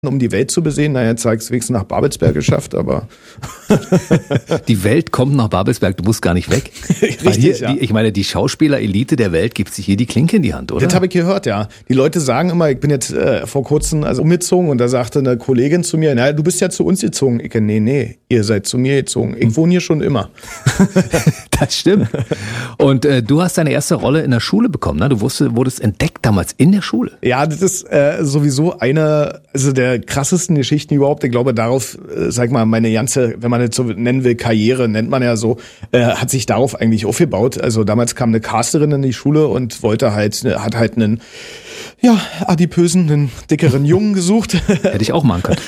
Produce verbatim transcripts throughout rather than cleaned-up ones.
um die Welt zu besehen. Naja, jetzt zeigst du wenigstens nach Babelsberg geschafft, aber... Die Welt kommt nach Babelsberg, du musst gar nicht weg. Richtig, hier, ja. die, ich meine, die Schauspieler-Elite der Welt gibt sich hier die Klinke in die Hand, oder? Das habe ich gehört, ja. Die Leute sagen immer, ich bin jetzt äh, vor kurzem also umgezogen und da sagte eine Kollegin zu mir, naja, du bist ja zu uns gezogen. Ich, nee, nee, ihr seid zu mir gezogen. Ich wohne hier schon immer. Das stimmt. Und äh, du hast deine erste Rolle in der Schule bekommen, ne? Du wusstest, wurdest entdeckt damals in der Schule. Ja, das ist äh, sowieso eine also der krassesten Geschichten überhaupt. Ich glaube, darauf, äh, sag mal, meine ganze, wenn man jetzt so nennen will, Karriere, nennt man ja so, äh, hat sich darauf eigentlich aufgebaut. Also damals kam eine Casterin in die Schule und wollte halt, hat halt einen, ja, adipösen, einen dickeren Jungen gesucht. Hätte ich auch machen können.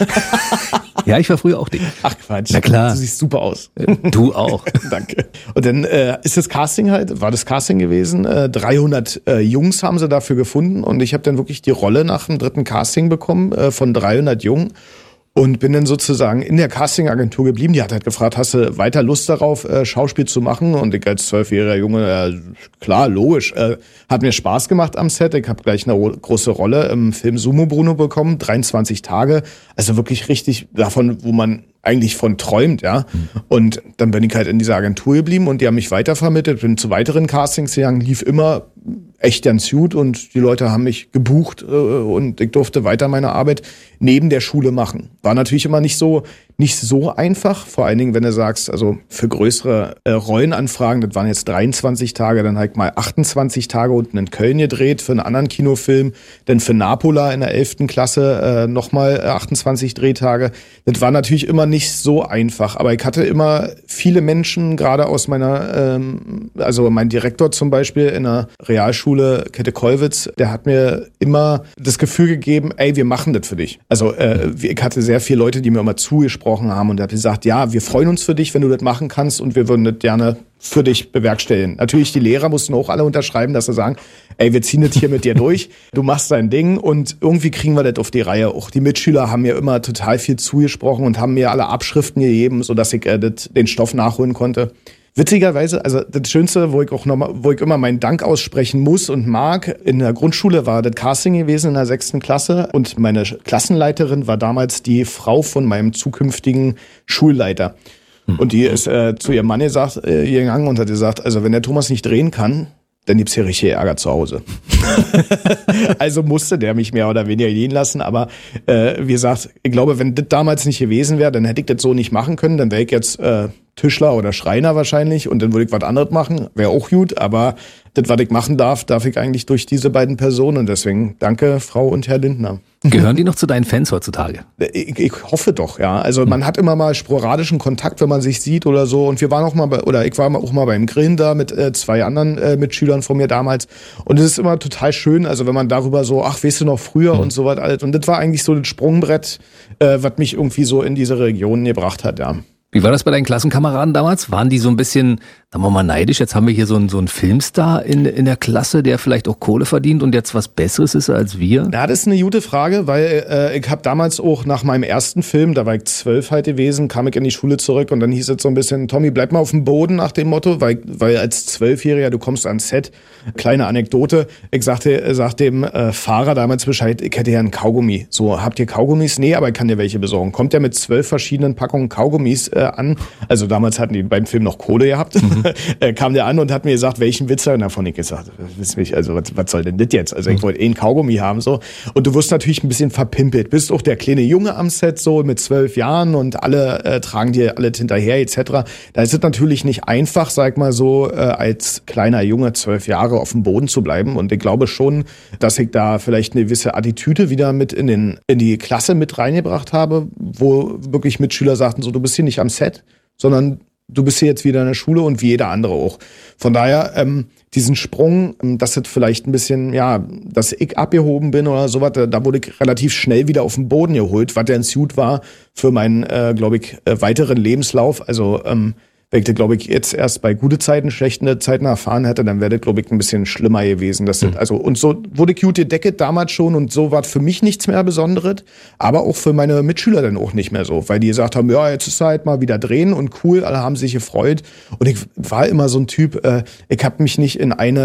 Ja, ich war früher auch dick. Ach Quatsch. Na klar. Du siehst super aus. Du auch. Danke. Und dann äh, ist das Casting halt, war das Casting gewesen. Äh, dreihundert äh, Jungs haben sie dafür gefunden und ich habe dann wirklich die Rolle nach dem dritten Casting bekommen äh, von dreihundert Jungen. Und bin dann sozusagen in der Castingagentur geblieben. Die hat halt gefragt, hast du weiter Lust darauf, äh, Schauspiel zu machen? Und ich als zwölfjähriger Junge, äh, klar, logisch. Äh, hat mir Spaß gemacht am Set. Ich habe gleich eine ro- große Rolle im Film Sumo Bruno bekommen, dreiundzwanzig Tage. Also wirklich richtig davon, wo man eigentlich von träumt, ja. Und dann bin ich halt in dieser Agentur geblieben und die haben mich weitervermittelt, bin zu weiteren Castings gegangen, lief immer echt ganz gut und die Leute haben mich gebucht äh, und ich durfte weiter meine Arbeit neben der Schule machen. War natürlich immer nicht so nicht so einfach, vor allen Dingen, wenn du sagst, also für größere äh, Rollenanfragen, das waren jetzt dreiundzwanzig Tage, dann halt mal achtundzwanzig Tage unten in Köln gedreht für einen anderen Kinofilm, dann für Napola in der elften Klasse äh, nochmal achtundzwanzig Drehtage. Das war natürlich immer nicht so einfach, aber ich hatte immer viele Menschen, gerade aus meiner, ähm, also mein Direktor zum Beispiel in der Realschule Kette Kollwitz, der hat mir immer das Gefühl gegeben, ey, wir machen das für dich. Also äh, ich hatte sehr viele Leute, die mir immer zugesprochen haben und er hat gesagt, ja, wir freuen uns für dich, wenn du das machen kannst und wir würden das gerne für dich bewerkstelligen. Natürlich, die Lehrer mussten auch alle unterschreiben, dass sie sagen, ey, wir ziehen das hier mit dir durch, du machst dein Ding und irgendwie kriegen wir das auf die Reihe. Auch die Mitschüler haben mir immer total viel zugesprochen und haben mir alle Abschriften gegeben, sodass ich äh, das, den Stoff nachholen konnte. Witzigerweise, also das Schönste, wo ich auch noch mal, wo ich immer meinen Dank aussprechen muss und mag, in der Grundschule war das Casting gewesen in der sechsten Klasse und meine Klassenleiterin war damals die Frau von meinem zukünftigen Schulleiter. Und die ist äh, zu ihrem Mann gesagt, äh, gegangen und hat gesagt, also wenn der Thomas nicht drehen kann, dann gibt's hier richtig Ärger zu Hause. Also musste der mich mehr oder weniger gehen lassen, aber äh, wie gesagt, ich glaube, wenn das damals nicht gewesen wäre, dann hätte ich das so nicht machen können, dann wäre ich jetzt äh, Tischler oder Schreiner wahrscheinlich und dann würde ich was anderes machen, wäre auch gut, aber das, was ich machen darf, darf ich eigentlich durch diese beiden Personen und deswegen danke, Frau und Herr Lindner. Gehören die noch zu deinen Fans heutzutage? Ich, ich hoffe doch, ja. Also man hat immer mal sporadischen Kontakt, wenn man sich sieht oder so. Und wir waren auch mal bei, oder ich war auch mal beim Grillen da mit äh, zwei anderen äh, Mitschülern von mir damals. Und es ist immer total schön, also wenn man darüber so, ach, weißt du noch früher mhm. und so was alles. Und das war eigentlich so das Sprungbrett, äh, was mich irgendwie so in diese Region gebracht hat, ja. Wie war das bei deinen Klassenkameraden damals? Waren die so ein bisschen, sagen wir mal, neidisch? Jetzt haben wir hier so einen, so einen Filmstar in, in der Klasse, der vielleicht auch Kohle verdient und jetzt was Besseres ist als wir? Ja, das ist eine gute Frage, weil äh, ich habe damals auch nach meinem ersten Film, da war ich zwölf halt gewesen, kam ich in die Schule zurück und dann hieß es so ein bisschen, Tommy, bleib mal auf dem Boden nach dem Motto, weil, weil als Zwölfjähriger, du kommst ans Set. Kleine Anekdote, ich sagte, sag dem äh, Fahrer damals Bescheid, ich hätte ja einen Kaugummi. So, habt ihr Kaugummis? Nee, aber ich kann dir welche besorgen. Kommt der mit zwölf verschiedenen Packungen Kaugummis äh, an, also damals hatten die beim Film noch Kohle gehabt, mhm. äh, kam der an und hat mir gesagt, welchen Witz er davon ich gesagt, wisst mich, also was, was soll denn das jetzt? Also ich wollte eh einen Kaugummi haben so und du wirst natürlich ein bisschen verpimpelt, bist auch der kleine Junge am Set so mit zwölf Jahren und alle äh, tragen dir alles hinterher et cetera. Da ist es natürlich nicht einfach, sag mal so, äh, als kleiner Junge zwölf Jahre auf dem Boden zu bleiben und ich glaube schon, dass ich da vielleicht eine gewisse Attitüde wieder mit in den in die Klasse mit reingebracht habe, wo wirklich Mitschüler sagten so, du bist hier nicht am Set, sondern du bist hier jetzt wieder in der Schule und wie jeder andere auch. Von daher, ähm, diesen Sprung, dass das vielleicht ein bisschen, ja, dass ich abgehoben bin oder sowas, da, da wurde ich relativ schnell wieder auf den Boden geholt, was ganz gut war für meinen, äh, glaube ich, äh, weiteren Lebenslauf. Also, ähm, wenn ich das, glaube ich, jetzt erst bei gute Zeiten, schlechten Zeiten erfahren hätte, dann wäre das, glaube ich, ein bisschen schlimmer gewesen. Das mhm. also, und so wurde Cute gedeckt damals schon und so war für mich nichts mehr Besonderes, aber auch für meine Mitschüler dann auch nicht mehr so, weil die gesagt haben, ja, jetzt ist halt mal wieder drehen und cool, alle haben sich gefreut und ich war immer so ein Typ, äh, ich habe mich nicht in eine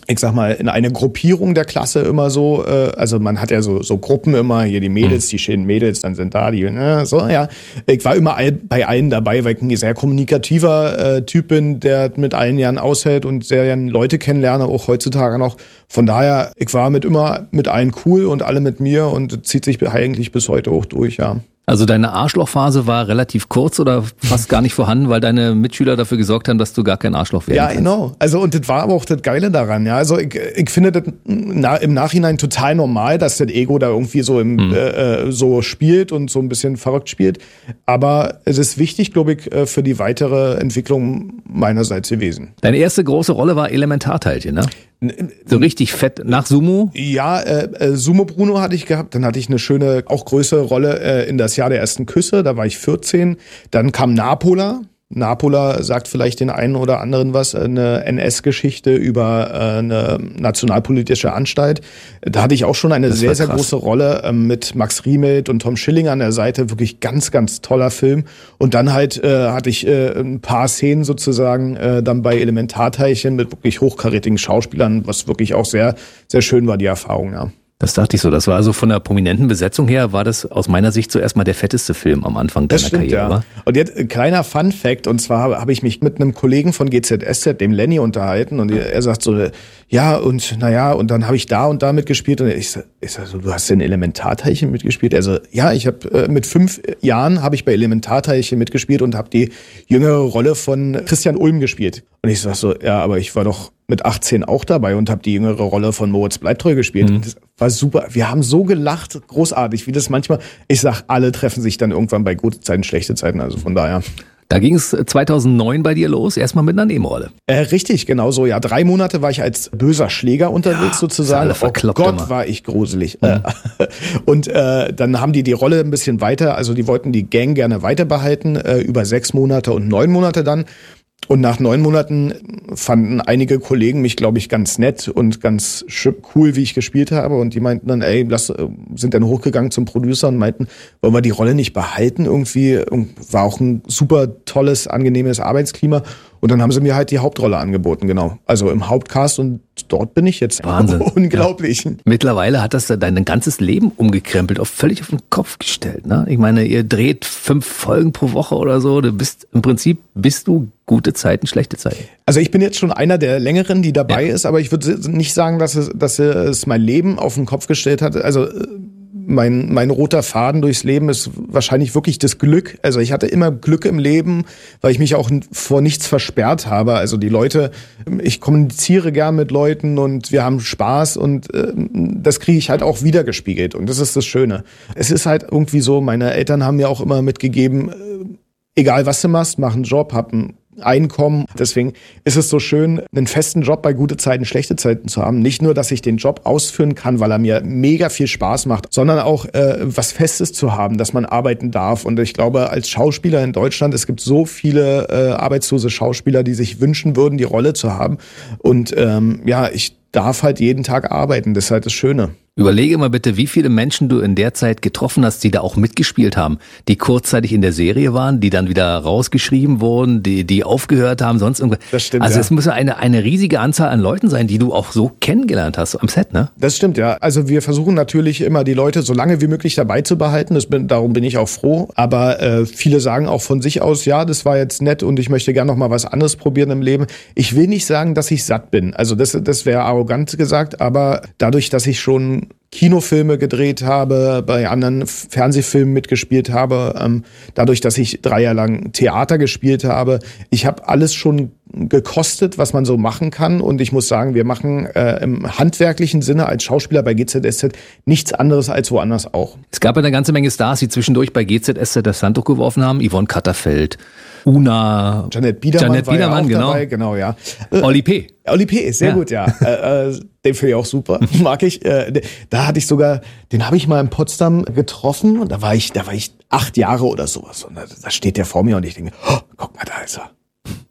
ich sag mal, in eine Gruppierung der Klasse immer so, äh, also man hat ja so, so Gruppen immer, hier die Mädels, die schönen Mädels, dann sind da die, ne, so, ja. Ich war immer all, bei allen dabei, weil ich ein sehr kommunikativer äh, Typ bin, der mit allen Jahren aushält und sehr gerne Leute kennenlerne, auch heutzutage noch. Von daher, ich war mit immer mit allen cool und alle mit mir und zieht sich eigentlich bis heute auch durch, ja. Also deine Arschlochphase war relativ kurz oder fast gar nicht vorhanden, weil deine Mitschüler dafür gesorgt haben, dass du gar kein Arschloch werden Ja, kannst. genau. Also und das war aber auch das Geile daran. Ja, also ich, ich finde das na, im Nachhinein total normal, dass das Ego da irgendwie so im hm. äh, so spielt und so ein bisschen verrückt spielt. Aber es ist wichtig, glaube ich, für die weitere Entwicklung meinerseits gewesen. Deine erste große Rolle war Elementarteilchen, ne? So richtig fett nach Sumo? Ja, äh, äh, Sumo Bruno hatte ich gehabt. Dann hatte ich eine schöne, auch größere Rolle äh, in das Jahr der ersten Küsse. Da war ich vierzehn. Dann kam Napola. Napola sagt vielleicht den einen oder anderen was, eine N S-Geschichte über äh, eine nationalpolitische Anstalt. Da hatte ich auch schon eine sehr, sehr große Rolle äh, mit Max Riemelt und Tom Schilling an der Seite. Wirklich ganz, ganz toller Film. Und dann halt äh, hatte ich äh, ein paar Szenen sozusagen äh, dann bei Elementarteilchen mit wirklich hochkarätigen Schauspielern, was wirklich auch sehr, sehr schön war, die Erfahrung, ja. Das dachte ich so. Das war also von der prominenten Besetzung her, war das aus meiner Sicht zuerst mal der fetteste Film am Anfang deiner das stimmt, Karriere. Ja. War? Und jetzt ein kleiner Fun-Fact, und zwar habe hab ich mich mit einem Kollegen von G Z S Z, dem Lenny, unterhalten und er sagt so, ja und naja, und dann habe ich da und da mitgespielt und ich, ich sag so, du hast in Elementarteilchen mitgespielt? Also ja, ich habe äh, mit fünf Jahren habe ich bei Elementarteilchen mitgespielt und habe die jüngere Rolle von Christian Ulm gespielt. Und ich sag so, ja, aber ich war doch mit achtzehn auch dabei und habe die jüngere Rolle von Moritz Bleibtreu gespielt. Mhm. Das war super. Wir haben so gelacht, großartig, wie das manchmal, ich sag, alle treffen sich dann irgendwann bei gute Zeiten, schlechte Zeiten, also von daher. Da ging es zweitausendneun bei dir los, erstmal mit einer Nebenrolle. Äh, richtig, genau so. Ja, drei Monate war ich als böser Schläger unterwegs, ja, sozusagen. Oh Gott, immer. War ich gruselig. Mhm. Und äh, dann haben die die Rolle ein bisschen weiter, also die wollten die Gang gerne weiter behalten, äh, über sechs Monate und neun Monate dann. Und nach neun Monaten fanden einige Kollegen mich, glaube ich, ganz nett und ganz cool, wie ich gespielt habe. Und die meinten dann, ey, lass, sind dann hochgegangen zum Producer und meinten, wollen wir die Rolle nicht behalten? Irgendwie war auch ein super tolles, angenehmes Arbeitsklima. Und dann haben sie mir halt die Hauptrolle angeboten, genau. Also im Hauptcast und dort bin ich jetzt. Wahnsinn. Unglaublich. Ja. Mittlerweile hat das dein ganzes Leben umgekrempelt, auf völlig auf den Kopf gestellt. Ne? Ich meine, ihr dreht fünf Folgen pro Woche oder so. Du bist im Prinzip bist du gute Zeiten, schlechte Zeiten. Also ich bin jetzt schon einer der längeren, die dabei ja. ist, aber ich würde nicht sagen, dass es, dass es mein Leben auf den Kopf gestellt hat. Also Mein, mein roter Faden durchs Leben ist wahrscheinlich wirklich das Glück. Also ich hatte immer Glück im Leben, weil ich mich auch vor nichts versperrt habe. Also die Leute, ich kommuniziere gern mit Leuten und wir haben Spaß und äh, das kriege ich halt auch wiedergespiegelt. Und das ist das Schöne. Es ist halt irgendwie so, meine Eltern haben mir auch immer mitgegeben, äh, egal was du machst, mach einen Job, hab einen Einkommen. Deswegen ist es so schön, einen festen Job bei gute Zeiten, schlechte Zeiten zu haben. Nicht nur, dass ich den Job ausführen kann, weil er mir mega viel Spaß macht, sondern auch äh, was Festes zu haben, dass man arbeiten darf. Und ich glaube, als Schauspieler in Deutschland, es gibt so viele äh, arbeitslose Schauspieler, die sich wünschen würden, die Rolle zu haben. Und ähm, ja, ich darf halt jeden Tag arbeiten. Das ist halt das Schöne. Überlege mal bitte, wie viele Menschen du in der Zeit getroffen hast, die da auch mitgespielt haben, die kurzzeitig in der Serie waren, die dann wieder rausgeschrieben wurden, die, die aufgehört haben, sonst irgendwas. Das stimmt, also ja. es muss eine, eine riesige Anzahl an Leuten sein, die du auch so kennengelernt hast am Set, ne? Das stimmt, ja. Also wir versuchen natürlich immer die Leute so lange wie möglich dabei zu behalten. Das bin, darum bin ich auch froh. Aber äh, viele sagen auch von sich aus, ja, das war jetzt nett und ich möchte gerne noch mal was anderes probieren im Leben. Ich will nicht sagen, dass ich satt bin. Also das, das wäre arrogant gesagt. Aber dadurch, dass ich schon Kinofilme gedreht habe, bei anderen Fernsehfilmen mitgespielt habe, ähm, dadurch, dass ich drei Jahre lang Theater gespielt habe. Ich habe alles schon gekostet, was man so machen kann. Und ich muss sagen, wir machen äh, im handwerklichen Sinne als Schauspieler bei G Z S Z nichts anderes als woanders auch. Es gab eine ganze Menge Stars, die zwischendurch bei G Z S Z das Handtuch geworfen haben. Yvonne Katterfeld, Una, Janet Biedermann, Janet Biedermann war ja auch genau. dabei, genau, ja. Olli P. Olli P. ist sehr ja. gut, ja. äh, äh, den finde ich auch super, mag ich. Äh, da hatte ich sogar, den habe ich mal in Potsdam getroffen und da war ich, da war ich acht Jahre oder sowas und da, da steht der vor mir und ich denke, oh, guck mal, da ist er.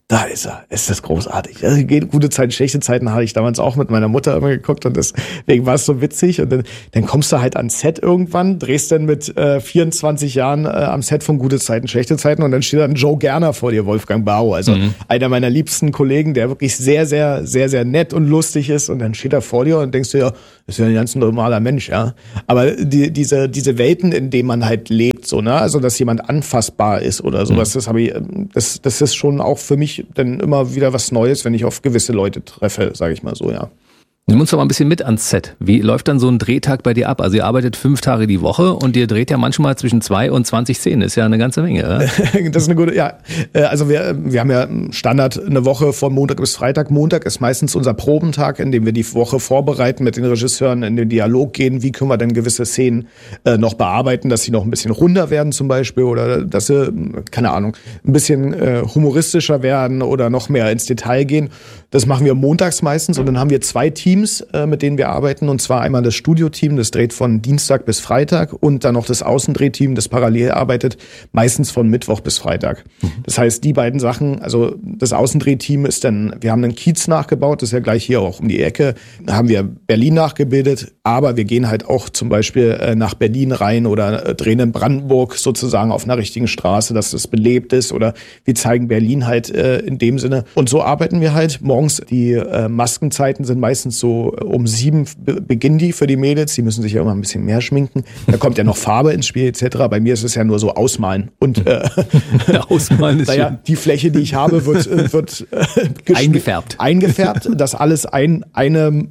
Da ist er. Es ist großartig. Also gute Zeiten, schlechte Zeiten habe ich damals auch mit meiner Mutter immer geguckt und deswegen war es so witzig. Und dann, dann kommst du halt ans Set irgendwann, drehst dann mit äh, vierundzwanzig Jahren äh, am Set von Gute Zeiten, schlechte Zeiten und dann steht dann Joe Gerner vor dir, Wolfgang Barrow. Also mhm. einer meiner liebsten Kollegen, der wirklich sehr, sehr, sehr, sehr nett und lustig ist. Und dann steht er vor dir und denkst du, ja, das ist ja ein ganz normaler Mensch, ja. Aber die, diese, diese Welten, in denen man halt lebt, so, ne, also dass jemand anfassbar ist oder sowas, mhm. das habe ich, das, das ist schon auch für mich dann immer wieder was Neues, wenn ich auf gewisse Leute treffe, sage ich mal so, ja. Nimm uns doch mal ein bisschen mit ans Set. Wie läuft dann so ein Drehtag bei dir ab? Also ihr arbeitet fünf Tage die Woche und ihr dreht ja manchmal zwischen zwei und zwanzig Szenen. Ist ja eine ganze Menge, oder? Das ist eine gute, ja. Also wir, wir haben ja Standard eine Woche von Montag bis Freitag. Montag ist meistens unser Probentag, in dem wir die Woche vorbereiten, mit den Regisseuren in den Dialog gehen. Wie können wir denn gewisse Szenen äh, noch bearbeiten, dass sie noch ein bisschen runder werden zum Beispiel oder dass sie, keine Ahnung, ein bisschen äh, humoristischer werden oder noch mehr ins Detail gehen. Das machen wir montags meistens und dann haben wir zwei Teams, äh, mit denen wir arbeiten, und zwar einmal das Studioteam, das dreht von Dienstag bis Freitag, und dann noch das Außendrehteam, das parallel arbeitet, meistens von Mittwoch bis Freitag. Mhm. Das heißt, die beiden Sachen, also das Außendrehteam ist dann, wir haben einen Kiez nachgebaut, das ist ja gleich hier auch um die Ecke, da haben wir Berlin nachgebildet, aber wir gehen halt auch zum Beispiel äh, nach Berlin rein oder äh, drehen in Brandenburg sozusagen auf einer richtigen Straße, dass das belebt ist, oder wir zeigen Berlin halt äh, in dem Sinne. Und so arbeiten wir halt morgens. Die äh, Maskenzeiten sind meistens so um sieben be- beginnen die für die Mädels. Die müssen sich ja immer ein bisschen mehr schminken. Da kommt ja noch Farbe ins Spiel et cetera. Bei mir ist es ja nur so ausmalen. Und äh, ausmalen ist naja, die Fläche, die ich habe, wird, äh, wird äh, eingefärbt. Eingefärbt. Das alles ein eine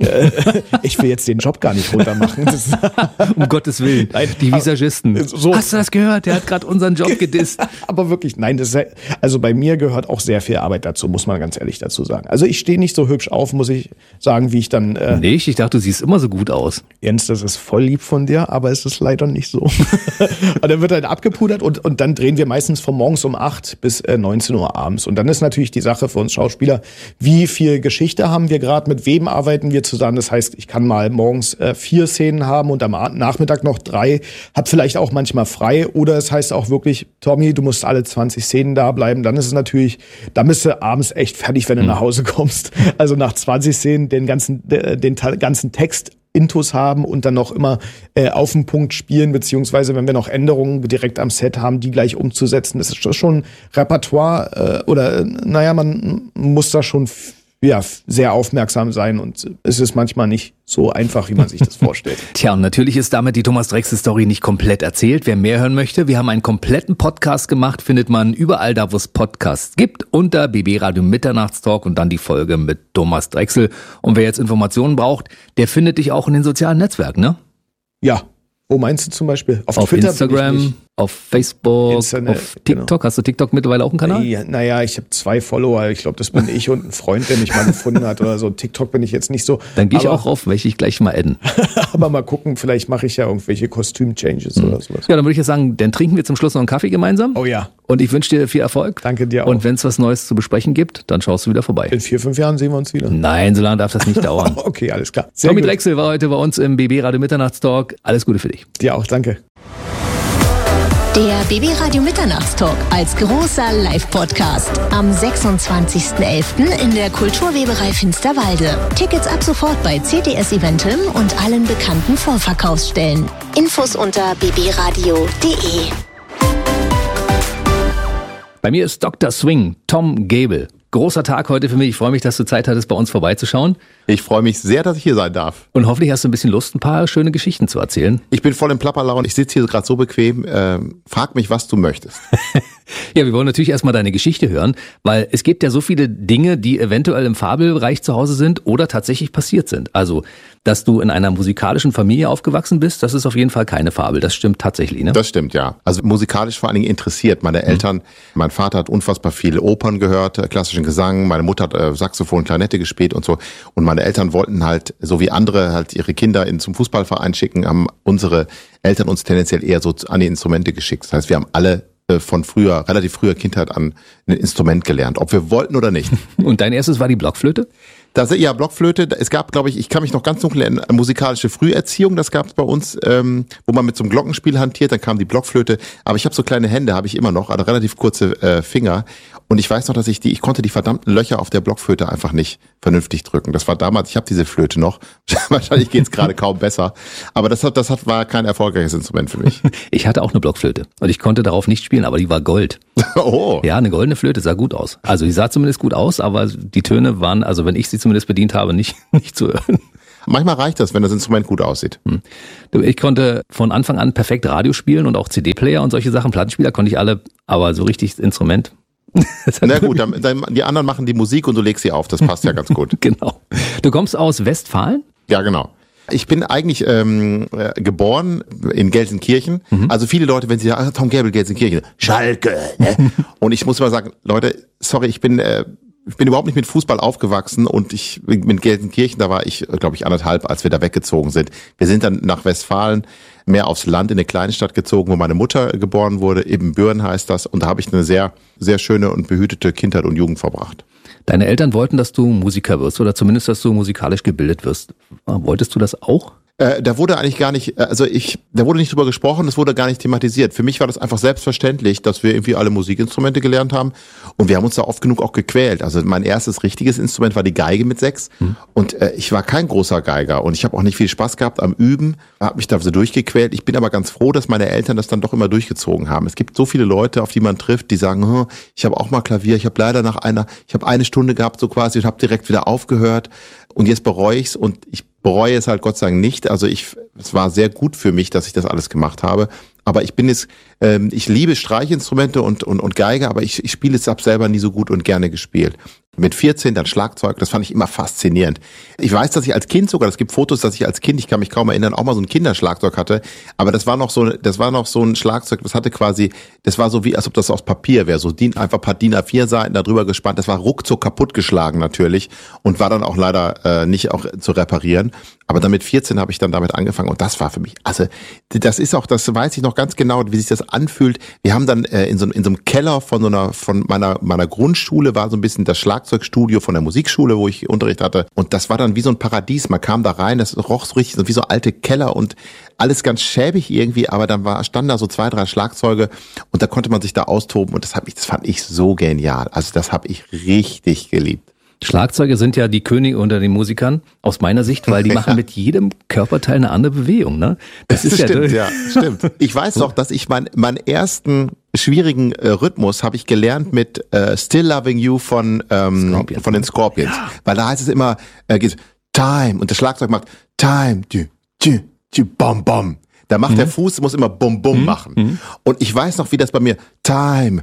ich will jetzt den Job gar nicht runtermachen. Das um Gottes Willen. Nein, die Visagisten. So. Hast du das gehört? Der hat gerade unseren Job gedisst. Aber wirklich, nein, das ist, also bei mir gehört auch sehr viel Arbeit dazu, muss man ganz ehrlich dazu sagen. Also ich stehe nicht so hübsch auf, muss ich sagen, wie ich dann... Äh, nee, ich dachte, du siehst immer so gut aus. Jens, das ist voll lieb von dir, aber es ist leider nicht so. Und dann wird halt abgepudert und, und dann drehen wir meistens von morgens um acht bis äh, neunzehn Uhr abends. Und dann ist natürlich die Sache für uns Schauspieler, wie viel Geschichte haben wir gerade, mit wem arbeiten wir zusammen. Das heißt, ich kann mal morgens äh, vier Szenen haben und am Nachmittag noch drei, hab vielleicht auch manchmal frei, oder es heißt auch wirklich, Tommy, du musst alle zwanzig Szenen da bleiben. Dann ist es natürlich, dann bist du abends echt fertig, wenn du mhm. nach Hause kommst. Also nach zwanzig Szenen den ganzen, den, den ganzen Text Intus haben und dann noch immer äh, auf den Punkt spielen, beziehungsweise wenn wir noch Änderungen direkt am Set haben, die gleich umzusetzen. Das ist schon Repertoire äh, oder naja, man muss da schon f- ja, sehr aufmerksam sein, und es ist manchmal nicht so einfach, wie man sich das vorstellt. Tja, und natürlich ist damit die Thomas Drechsel-Story nicht komplett erzählt. Wer mehr hören möchte, wir haben einen kompletten Podcast gemacht, findet man überall da, wo es Podcasts gibt, unter B B Radio Mitternachtstalk und dann die Folge mit Thomas Drechsel. Und wer jetzt Informationen braucht, der findet dich auch in den sozialen Netzwerken, ne? Ja. Wo meinst du zum Beispiel? Auf, auf Twitter, Instagram, auf Facebook, Internet, auf TikTok. Genau. Hast du TikTok mittlerweile auch einen Kanal? Ja, naja, ich habe zwei Follower. Ich glaube, das bin ich und ein Freund, der mich mal gefunden hat oder so. TikTok bin ich jetzt nicht so. Dann gehe ich auch auf, welche ich gleich mal adden. Aber mal gucken, vielleicht mache ich ja irgendwelche Kostüm-Changes mhm. oder sowas. Ja, dann würde ich ja sagen, dann trinken wir zum Schluss noch einen Kaffee gemeinsam. Oh ja. Und ich wünsche dir viel Erfolg. Danke dir auch. Und wenn es was Neues zu besprechen gibt, dann schaust du wieder vorbei. In vier, fünf Jahren sehen wir uns wieder. Nein, so lange darf das nicht dauern. Okay, alles klar. Sehr Tommy gut. Drechsel war heute bei uns im B B Radio Mitternachtstalk. Alles Gute für dich. Dir auch, danke. Der B B Radio Mitternachtstalk als großer Live-Podcast am sechsundzwanzigsten elften in der Kulturweberei Finsterwalde. Tickets ab sofort bei C T S Eventim und allen bekannten Vorverkaufsstellen. Infos unter b b radio punkt d e. Bei mir ist Doktor Swing, Tom Gable. Großer Tag heute für mich. Ich freue mich, dass du Zeit hattest, bei uns vorbeizuschauen. Ich freue mich sehr, dass ich hier sein darf. Und hoffentlich hast du ein bisschen Lust, ein paar schöne Geschichten zu erzählen. Ich bin voll im Plapperlaune. Ich sitze hier gerade so bequem. Ähm, frag mich, was du möchtest. Ja, wir wollen natürlich erstmal deine Geschichte hören, weil es gibt ja so viele Dinge, die eventuell im Fabelbereich zu Hause sind oder tatsächlich passiert sind. Also, dass du in einer musikalischen Familie aufgewachsen bist, das ist auf jeden Fall keine Fabel. Das stimmt tatsächlich, ne? Das stimmt, ja. Also musikalisch vor allen Dingen interessiert. Meine Eltern, mhm. mein Vater hat unfassbar viele Opern gehört, klassischen Gesang. Meine Mutter hat äh, Saxophon, Klarinette gespielt und so. Und meine Eltern wollten halt, so wie andere halt ihre Kinder in, zum Fußballverein schicken, haben unsere Eltern uns tendenziell eher so an die Instrumente geschickt. Das heißt, wir haben alle von früher, relativ früher Kindheit an ein Instrument gelernt, ob wir wollten oder nicht. Und dein erstes war die Blockflöte? Das, ja, Blockflöte, es gab, glaube ich, ich kann mich noch ganz dunkel erinnern, musikalische Früherziehung, das gab es bei uns, ähm, wo man mit so einem Glockenspiel hantiert, dann kam die Blockflöte, aber ich habe so kleine Hände, habe ich immer noch, also relativ kurze äh, Finger und ich weiß noch, dass ich die, ich konnte die verdammten Löcher auf der Blockflöte einfach nicht vernünftig drücken. Das war damals, ich habe diese Flöte noch, wahrscheinlich geht's gerade kaum besser, aber das hat, das hat, war kein erfolgreiches Instrument für mich. Ich hatte auch eine Blockflöte und ich konnte darauf nicht spielen, aber die war Gold. Oh. Ja, eine goldene Flöte sah gut aus. Also die sah zumindest gut aus, aber die Töne waren, also wenn ich sie zumindest bedient habe, nicht, nicht zu hören. Manchmal reicht das, wenn das Instrument gut aussieht. Hm. Ich konnte von Anfang an perfekt Radio spielen und auch C D-Player und solche Sachen, Plattenspieler konnte ich alle, aber so richtig das Instrument. Na gut, dann, dann, die anderen machen die Musik und du legst sie auf, das passt ja ganz gut. Genau. Du kommst aus Westfalen? Ja, genau. Ich bin eigentlich ähm, äh, geboren in Gelsenkirchen. Mhm. Also viele Leute, wenn sie sagen, ah, Tom Gäbel, Gelsenkirchen, Schalke. Ne? Und ich muss mal sagen, Leute, sorry, ich bin äh, ich bin überhaupt nicht mit Fußball aufgewachsen und ich mit Gelsenkirchen, da war ich, glaube ich, anderthalb, als wir da weggezogen sind. Wir sind dann nach Westfalen mehr aufs Land in eine kleine Stadt gezogen, wo meine Mutter geboren wurde, Ebenbüren heißt das. Und da habe ich eine sehr, sehr schöne und behütete Kindheit und Jugend verbracht. Deine Eltern wollten, dass du Musiker wirst oder zumindest, dass du musikalisch gebildet wirst. Wolltest du das auch? Äh, da wurde eigentlich gar nicht, also ich, da wurde nicht drüber gesprochen, es wurde gar nicht thematisiert. Für mich war das einfach selbstverständlich, dass wir irgendwie alle Musikinstrumente gelernt haben und wir haben uns da oft genug auch gequält. Also mein erstes richtiges Instrument war die Geige mit sechs hm. und äh, ich war kein großer Geiger und ich habe auch nicht viel Spaß gehabt am Üben, habe mich da so durchgequält. Ich bin aber ganz froh, dass meine Eltern das dann doch immer durchgezogen haben. Es gibt so viele Leute, auf die man trifft, die sagen, hm, ich habe auch mal Klavier, ich habe leider nach einer, ich habe eine Stunde gehabt so quasi und habe direkt wieder aufgehört und jetzt bereue ich's und ich bereue es halt Gott sei Dank nicht. Also ich, es war sehr gut für mich, dass ich das alles gemacht habe. Aber ich bin jetzt, ähm, ich liebe Streichinstrumente und, und, und Geige, aber ich, ich spiele es ab selber nie so gut und gerne gespielt. Mit vierzehn dann Schlagzeug, das fand ich immer faszinierend. Ich weiß, dass ich als Kind sogar, es gibt Fotos, dass ich als Kind, ich kann mich kaum erinnern, auch mal so ein Kinderschlagzeug hatte, aber das war noch so, das war noch so ein Schlagzeug, das hatte quasi, das war so wie, als ob das aus Papier wäre, so DIN, einfach ein paar DIN A vier Seiten da drüber gespannt, das war ruckzuck kaputtgeschlagen natürlich und war dann auch leider äh, nicht auch zu reparieren. Aber dann mit vierzehn habe ich dann damit angefangen und das war für mich, also das ist auch, das weiß ich noch ganz genau, wie sich das anfühlt. Wir haben dann äh, in so in so einem Keller von so einer von meiner meiner Grundschule war so ein bisschen das Schlagzeugstudio von der Musikschule, wo ich Unterricht hatte und das war dann wie so ein Paradies. Man kam da rein, das roch so richtig so wie so alte Keller und alles ganz schäbig irgendwie, aber dann war standen da so zwei, drei Schlagzeuge und da konnte man sich da austoben und das hab ich, das fand ich so genial. Also das habe ich richtig geliebt. Schlagzeuge sind ja die Könige unter den Musikern, aus meiner Sicht, weil die machen mit jedem Körperteil eine andere Bewegung, ne? Das, das ist stimmt, ja, ja, stimmt. Ich weiß doch, dass ich mein, meinen ersten schwierigen äh, Rhythmus habe ich gelernt mit äh, Still Loving You von ähm, Scorpions. von den Scorpions, ja. Weil da heißt es immer, äh, geht Time und das Schlagzeug macht Time, dü, dü, dü, bom, bom. Da macht mhm. der Fuß, muss immer bum, bum mhm. machen. Mhm. Und ich weiß noch, wie das bei mir Time,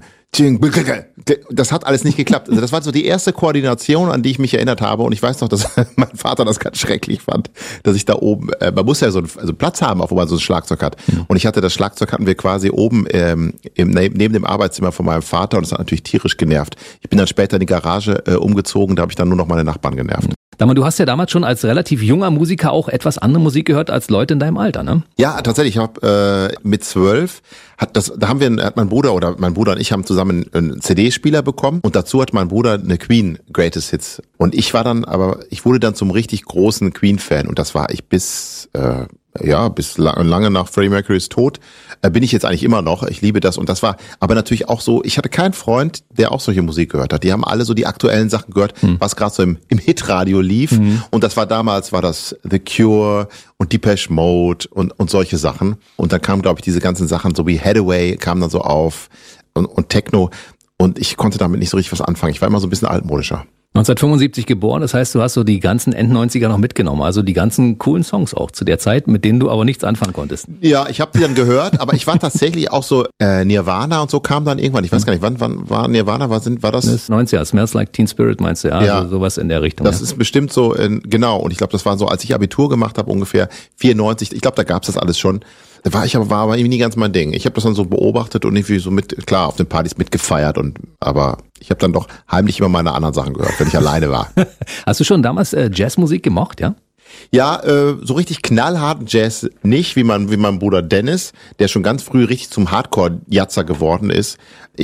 das hat alles nicht geklappt. Also das war so die erste Koordination, an die ich mich erinnert habe. Und ich weiß noch, dass mein Vater das ganz schrecklich fand, dass ich da oben, äh, man muss ja so einen also Platz haben, auch wo man so ein Schlagzeug hat. Mhm. Und ich hatte das Schlagzeug, hatten wir quasi oben ähm, im, neben dem Arbeitszimmer von meinem Vater. Und das hat natürlich tierisch genervt. Ich bin dann später in die Garage äh, umgezogen, da habe ich dann nur noch meine Nachbarn genervt. Mhm. Dama, du hast ja damals schon als relativ junger Musiker auch etwas andere Musik gehört als Leute in deinem Alter, ne? Ja, tatsächlich. Ich habe äh, mit zwölf hat das, da haben wir, hat mein Bruder oder mein Bruder und ich haben zusammen einen C D-Spieler bekommen und dazu hat mein Bruder eine Queen Greatest Hits und ich war dann, aber ich wurde dann zum richtig großen Queen-Fan und das war ich bis äh, ja, bis lange nach Freddie Mercurys Tod äh, bin ich jetzt eigentlich immer noch. Ich liebe das und das war aber natürlich auch so, ich hatte keinen Freund, der auch solche Musik gehört hat. Die haben alle so die aktuellen Sachen gehört, hm. was gerade so im, im Hitradio lief hm. und das war damals, war das The Cure und Depeche Mode und, und solche Sachen und dann kamen, glaube ich, diese ganzen Sachen, so wie Hathaway kamen dann so auf und, und Techno und ich konnte damit nicht so richtig was anfangen. Ich war immer so ein bisschen altmodischer. neunzehnhundertfünfundsiebzig geboren, das heißt, du hast so die ganzen End-neunziger noch mitgenommen, also die ganzen coolen Songs auch zu der Zeit, mit denen du aber nichts anfangen konntest. Ja, ich habe die dann gehört, aber ich war tatsächlich auch so, äh, Nirvana und so kam dann irgendwann, ich weiß gar nicht, wann, wann war Nirvana, war, sind, war das? Das ist neunziger, Smells Like Teen Spirit meinst du, ja, ja. Also sowas in der Richtung. Das ja. ist bestimmt so, in, genau, und ich glaube, das war so, als ich Abitur gemacht habe, ungefähr vierundneunzig, ich glaube, da gab's das alles schon. Da war ich aber, war aber irgendwie nie ganz mein Ding. Ich habe das dann so beobachtet und irgendwie so mit, klar, auf den Partys mitgefeiert und, aber ich habe dann doch heimlich immer meine anderen Sachen gehört, wenn ich alleine war. Hast du schon damals äh, Jazzmusik gemocht, ja? Ja, äh, so richtig knallharten Jazz nicht, wie mein, wie mein Bruder Dennis, der schon ganz früh richtig zum Hardcore-Jazzer geworden ist. Ich habe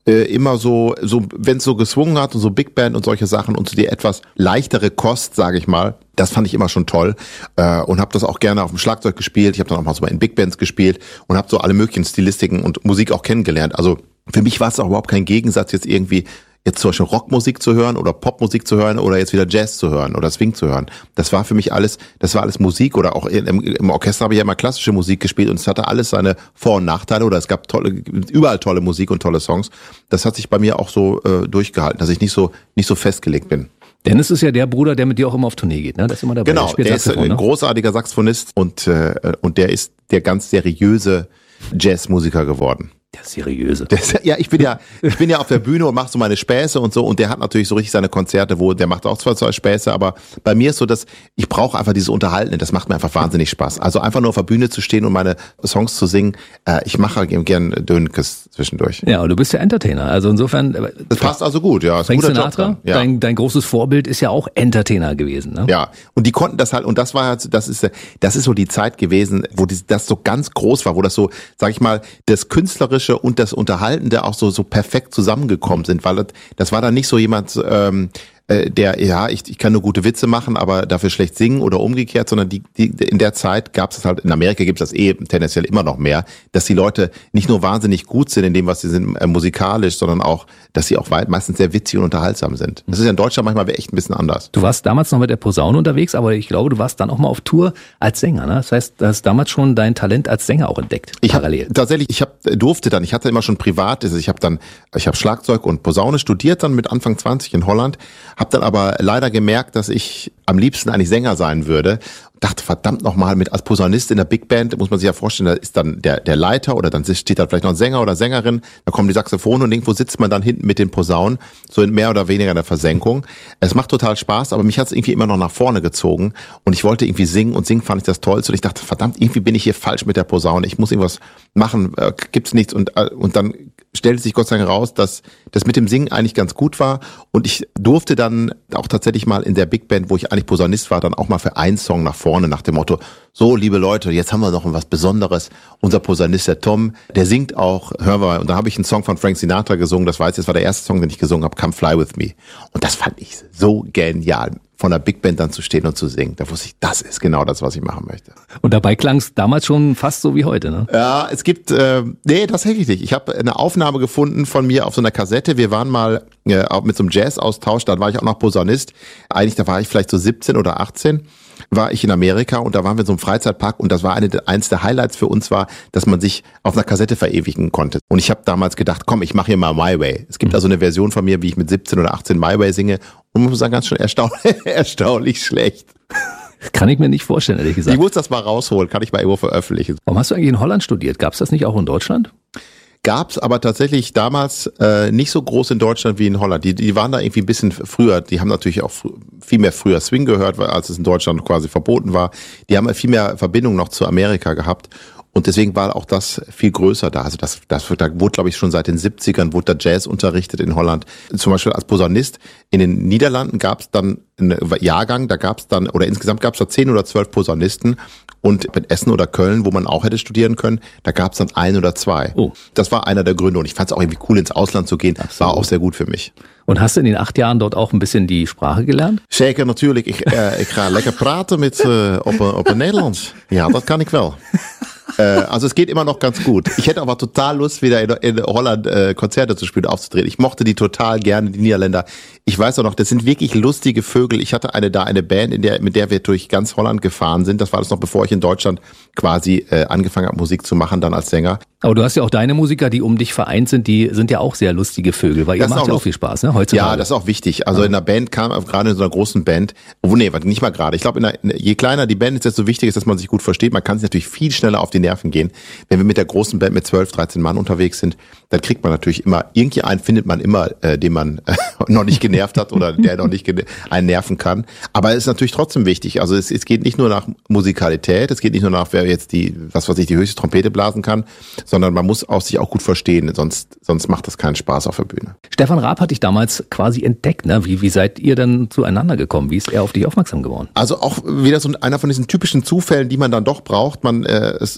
äh, immer so, so wenn es so geswungen hat und so Big Band und solche Sachen und so die etwas leichtere Kost, sage ich mal, das fand ich immer schon toll äh, und habe das auch gerne auf dem Schlagzeug gespielt. Ich habe dann auch mal so in Big Bands gespielt und habe so alle möglichen Stilistiken und Musik auch kennengelernt. Also für mich war es auch überhaupt kein Gegensatz, jetzt irgendwie jetzt zum Beispiel Rockmusik zu hören oder Popmusik zu hören oder jetzt wieder Jazz zu hören oder Swing zu hören. Das war für mich alles, das war alles Musik oder auch im, im Orchester habe ich ja immer klassische Musik gespielt und es hatte alles seine Vor- und Nachteile oder es gab tolle, überall tolle Musik und tolle Songs. Das hat sich bei mir auch so äh, durchgehalten, dass ich nicht so nicht so festgelegt bin. Dennis ist ja der Bruder, der mit dir auch immer auf Tournee geht, ne? Das ist immer dabei. Genau, der, der ist ein ne? großartiger Saxophonist und äh, und der ist der ganz seriöse Jazzmusiker geworden. Der seriöse. Das, ja, ich bin ja, ich bin ja auf der Bühne und mache so meine Späße und so und der hat natürlich so richtig seine Konzerte, wo der macht auch zwar zwei Späße, aber bei mir ist so, dass ich brauche einfach dieses Unterhalten, das macht mir einfach wahnsinnig Spaß. Also einfach nur auf der Bühne zu stehen und meine Songs zu singen, äh, ich mache gern Dönekes zwischendurch. Ja, und du bist ja Entertainer, also insofern. Das passt also gut, ja. Frank Sinatra, ja. dein, dein großes Vorbild ist ja auch Entertainer gewesen, ne? Ja, und die konnten das halt, und das war halt, das ist, das ist so die Zeit gewesen, wo die, das so ganz groß war, wo das so, sag ich mal, das Künstlerische und das Unterhaltende auch so so perfekt zusammengekommen sind, weil das, das war dann nicht so jemand, ähm, der, ja, ich, ich kann nur gute Witze machen, aber dafür schlecht singen oder umgekehrt, sondern die, die in der Zeit gab es halt, in Amerika gibt es das eh tendenziell immer noch mehr, dass die Leute nicht nur wahnsinnig gut sind in dem, was sie sind, äh, musikalisch, sondern auch, dass sie auch weit, meistens sehr witzig und unterhaltsam sind. Das ist ja in Deutschland manchmal echt ein bisschen anders. Du warst damals noch mit der Posaune unterwegs, aber ich glaube, du warst dann auch mal auf Tour als Sänger, ne? Das heißt, du hast damals schon dein Talent als Sänger auch entdeckt. Ich parallel. Hab, tatsächlich, ich hab, durfte dann, ich hatte immer schon privat, also ich habe dann, ich habe Schlagzeug und Posaune studiert dann mit Anfang zwanzig in Holland, habe dann aber leider gemerkt, dass ich am liebsten eigentlich Sänger sein würde. Dachte, verdammt nochmal, mit als Posaunist in der Big Band, muss man sich ja vorstellen, da ist dann der der Leiter oder dann steht da vielleicht noch ein Sänger oder Sängerin, da kommen die Saxophone und irgendwo sitzt man dann hinten mit den Posaunen, so in mehr oder weniger in der Versenkung. Es macht total Spaß, aber mich hat es irgendwie immer noch nach vorne gezogen und ich wollte irgendwie singen und singen fand ich das Tollste und ich dachte, verdammt, irgendwie bin ich hier falsch mit der Posaune, ich muss irgendwas machen, äh, gibt's nichts und äh, und dann stellte sich Gott sei Dank raus, dass das mit dem Singen eigentlich ganz gut war und ich durfte dann auch tatsächlich mal in der Big Band, wo ich eigentlich Posaunist war, dann auch mal für einen Song nach vorne nach dem Motto, so liebe Leute, jetzt haben wir noch was Besonderes. Unser Posaunist, der Tom, der singt auch, hören wir mal. Und da habe ich einen Song von Frank Sinatra gesungen, das weiß ich, das war der erste Song, den ich gesungen habe, Come Fly With Me. Und das fand ich so genial, von der Big Band dann zu stehen und zu singen. Da wusste ich, das ist genau das, was ich machen möchte. Und dabei klang es damals schon fast so wie heute, ne? Ja, es gibt, äh, nee, tatsächlich nicht. Ich habe eine Aufnahme gefunden von mir auf so einer Kassette. Wir waren mal äh, mit so einem Jazz-Austausch, da war ich auch noch Posaunist. Eigentlich, da war ich vielleicht so siebzehn oder achtzehn. War ich in Amerika und da waren wir in so einem Freizeitpark und das war eine, eins der Highlights für uns war, dass man sich auf einer Kassette verewigen konnte. Und ich habe damals gedacht, komm, ich mache hier mal My Way. Es gibt also eine Version von mir, wie ich mit siebzehn oder achtzehn My Way singe und man muss sagen, ganz schön erstaunlich, erstaunlich schlecht. Kann ich mir nicht vorstellen, ehrlich gesagt. Ich muss das mal rausholen, kann ich mal irgendwo veröffentlichen. Warum hast du eigentlich in Holland studiert? Gab es das nicht auch in Deutschland? Gab's aber tatsächlich damals äh, nicht so groß in Deutschland wie in Holland. Die, die waren da irgendwie ein bisschen früher. Die haben natürlich auch viel mehr früher Swing gehört, weil als es in Deutschland quasi verboten war. Die haben viel mehr Verbindung noch zu Amerika gehabt. Und deswegen war auch das viel größer da. Also das, das da wurde, glaube ich, schon seit den siebzigern wurde da Jazz unterrichtet in Holland. Zum Beispiel als Posaunist. In den Niederlanden gab es dann einen Jahrgang, da gab es dann, oder insgesamt gab es da zehn oder zwölf Posaunisten. Und in Essen oder Köln, wo man auch hätte studieren können, da gab es dann ein oder zwei. Oh. Das war einer der Gründe. Und ich fand es auch irgendwie cool, ins Ausland zu gehen. Absolut. War auch sehr gut für mich. Und hast du in den acht Jahren dort auch ein bisschen die Sprache gelernt? Zeker, natürlich. Ich, äh, ich ga lekker praten mit, äh, op, op Nederlands. Ja, das kann ich wel. äh, also es geht immer noch ganz gut. Ich hätte aber total Lust, wieder in, in Holland äh, Konzerte zu spielen, aufzutreten. Ich mochte die total gerne, die Niederländer. Ich weiß auch noch, das sind wirklich lustige Vögel. Ich hatte eine da, eine Band, in der, mit der wir durch ganz Holland gefahren sind. Das war das noch, bevor ich in Deutschland quasi äh, angefangen habe, Musik zu machen, dann als Sänger. Aber du hast ja auch deine Musiker, die um dich vereint sind, die sind ja auch sehr lustige Vögel, weil ihr macht ja auch viel Spaß, ne? Heutzutage. Ja, das ist auch wichtig. Also ja. In einer Band kam, gerade in so einer großen Band, oh nee, nicht mal gerade. Ich glaube, in einer, je kleiner die Band ist, desto wichtiger ist, dass man sich gut versteht. Man kann sich natürlich viel schneller auf die Nerven gehen. Wenn wir mit der großen Band mit zwölf, dreizehn Mann unterwegs sind, dann kriegt man natürlich immer, irgendwie einen findet man immer, äh, den man äh, noch nicht genervt hat oder der noch nicht einen nerven kann. Aber es ist natürlich trotzdem wichtig. Also es, es geht nicht nur nach Musikalität, es geht nicht nur nach, wer jetzt die, was weiß ich, die höchste Trompete blasen kann, sondern man muss auch sich auch gut verstehen, sonst, sonst macht das keinen Spaß auf der Bühne. Stefan Raab hat dich damals quasi entdeckt, ne? Wie, wie seid ihr dann zueinander gekommen? Wie ist er auf dich aufmerksam geworden? Also auch wieder so einer von diesen typischen Zufällen, die man dann doch braucht. Man, äh, es,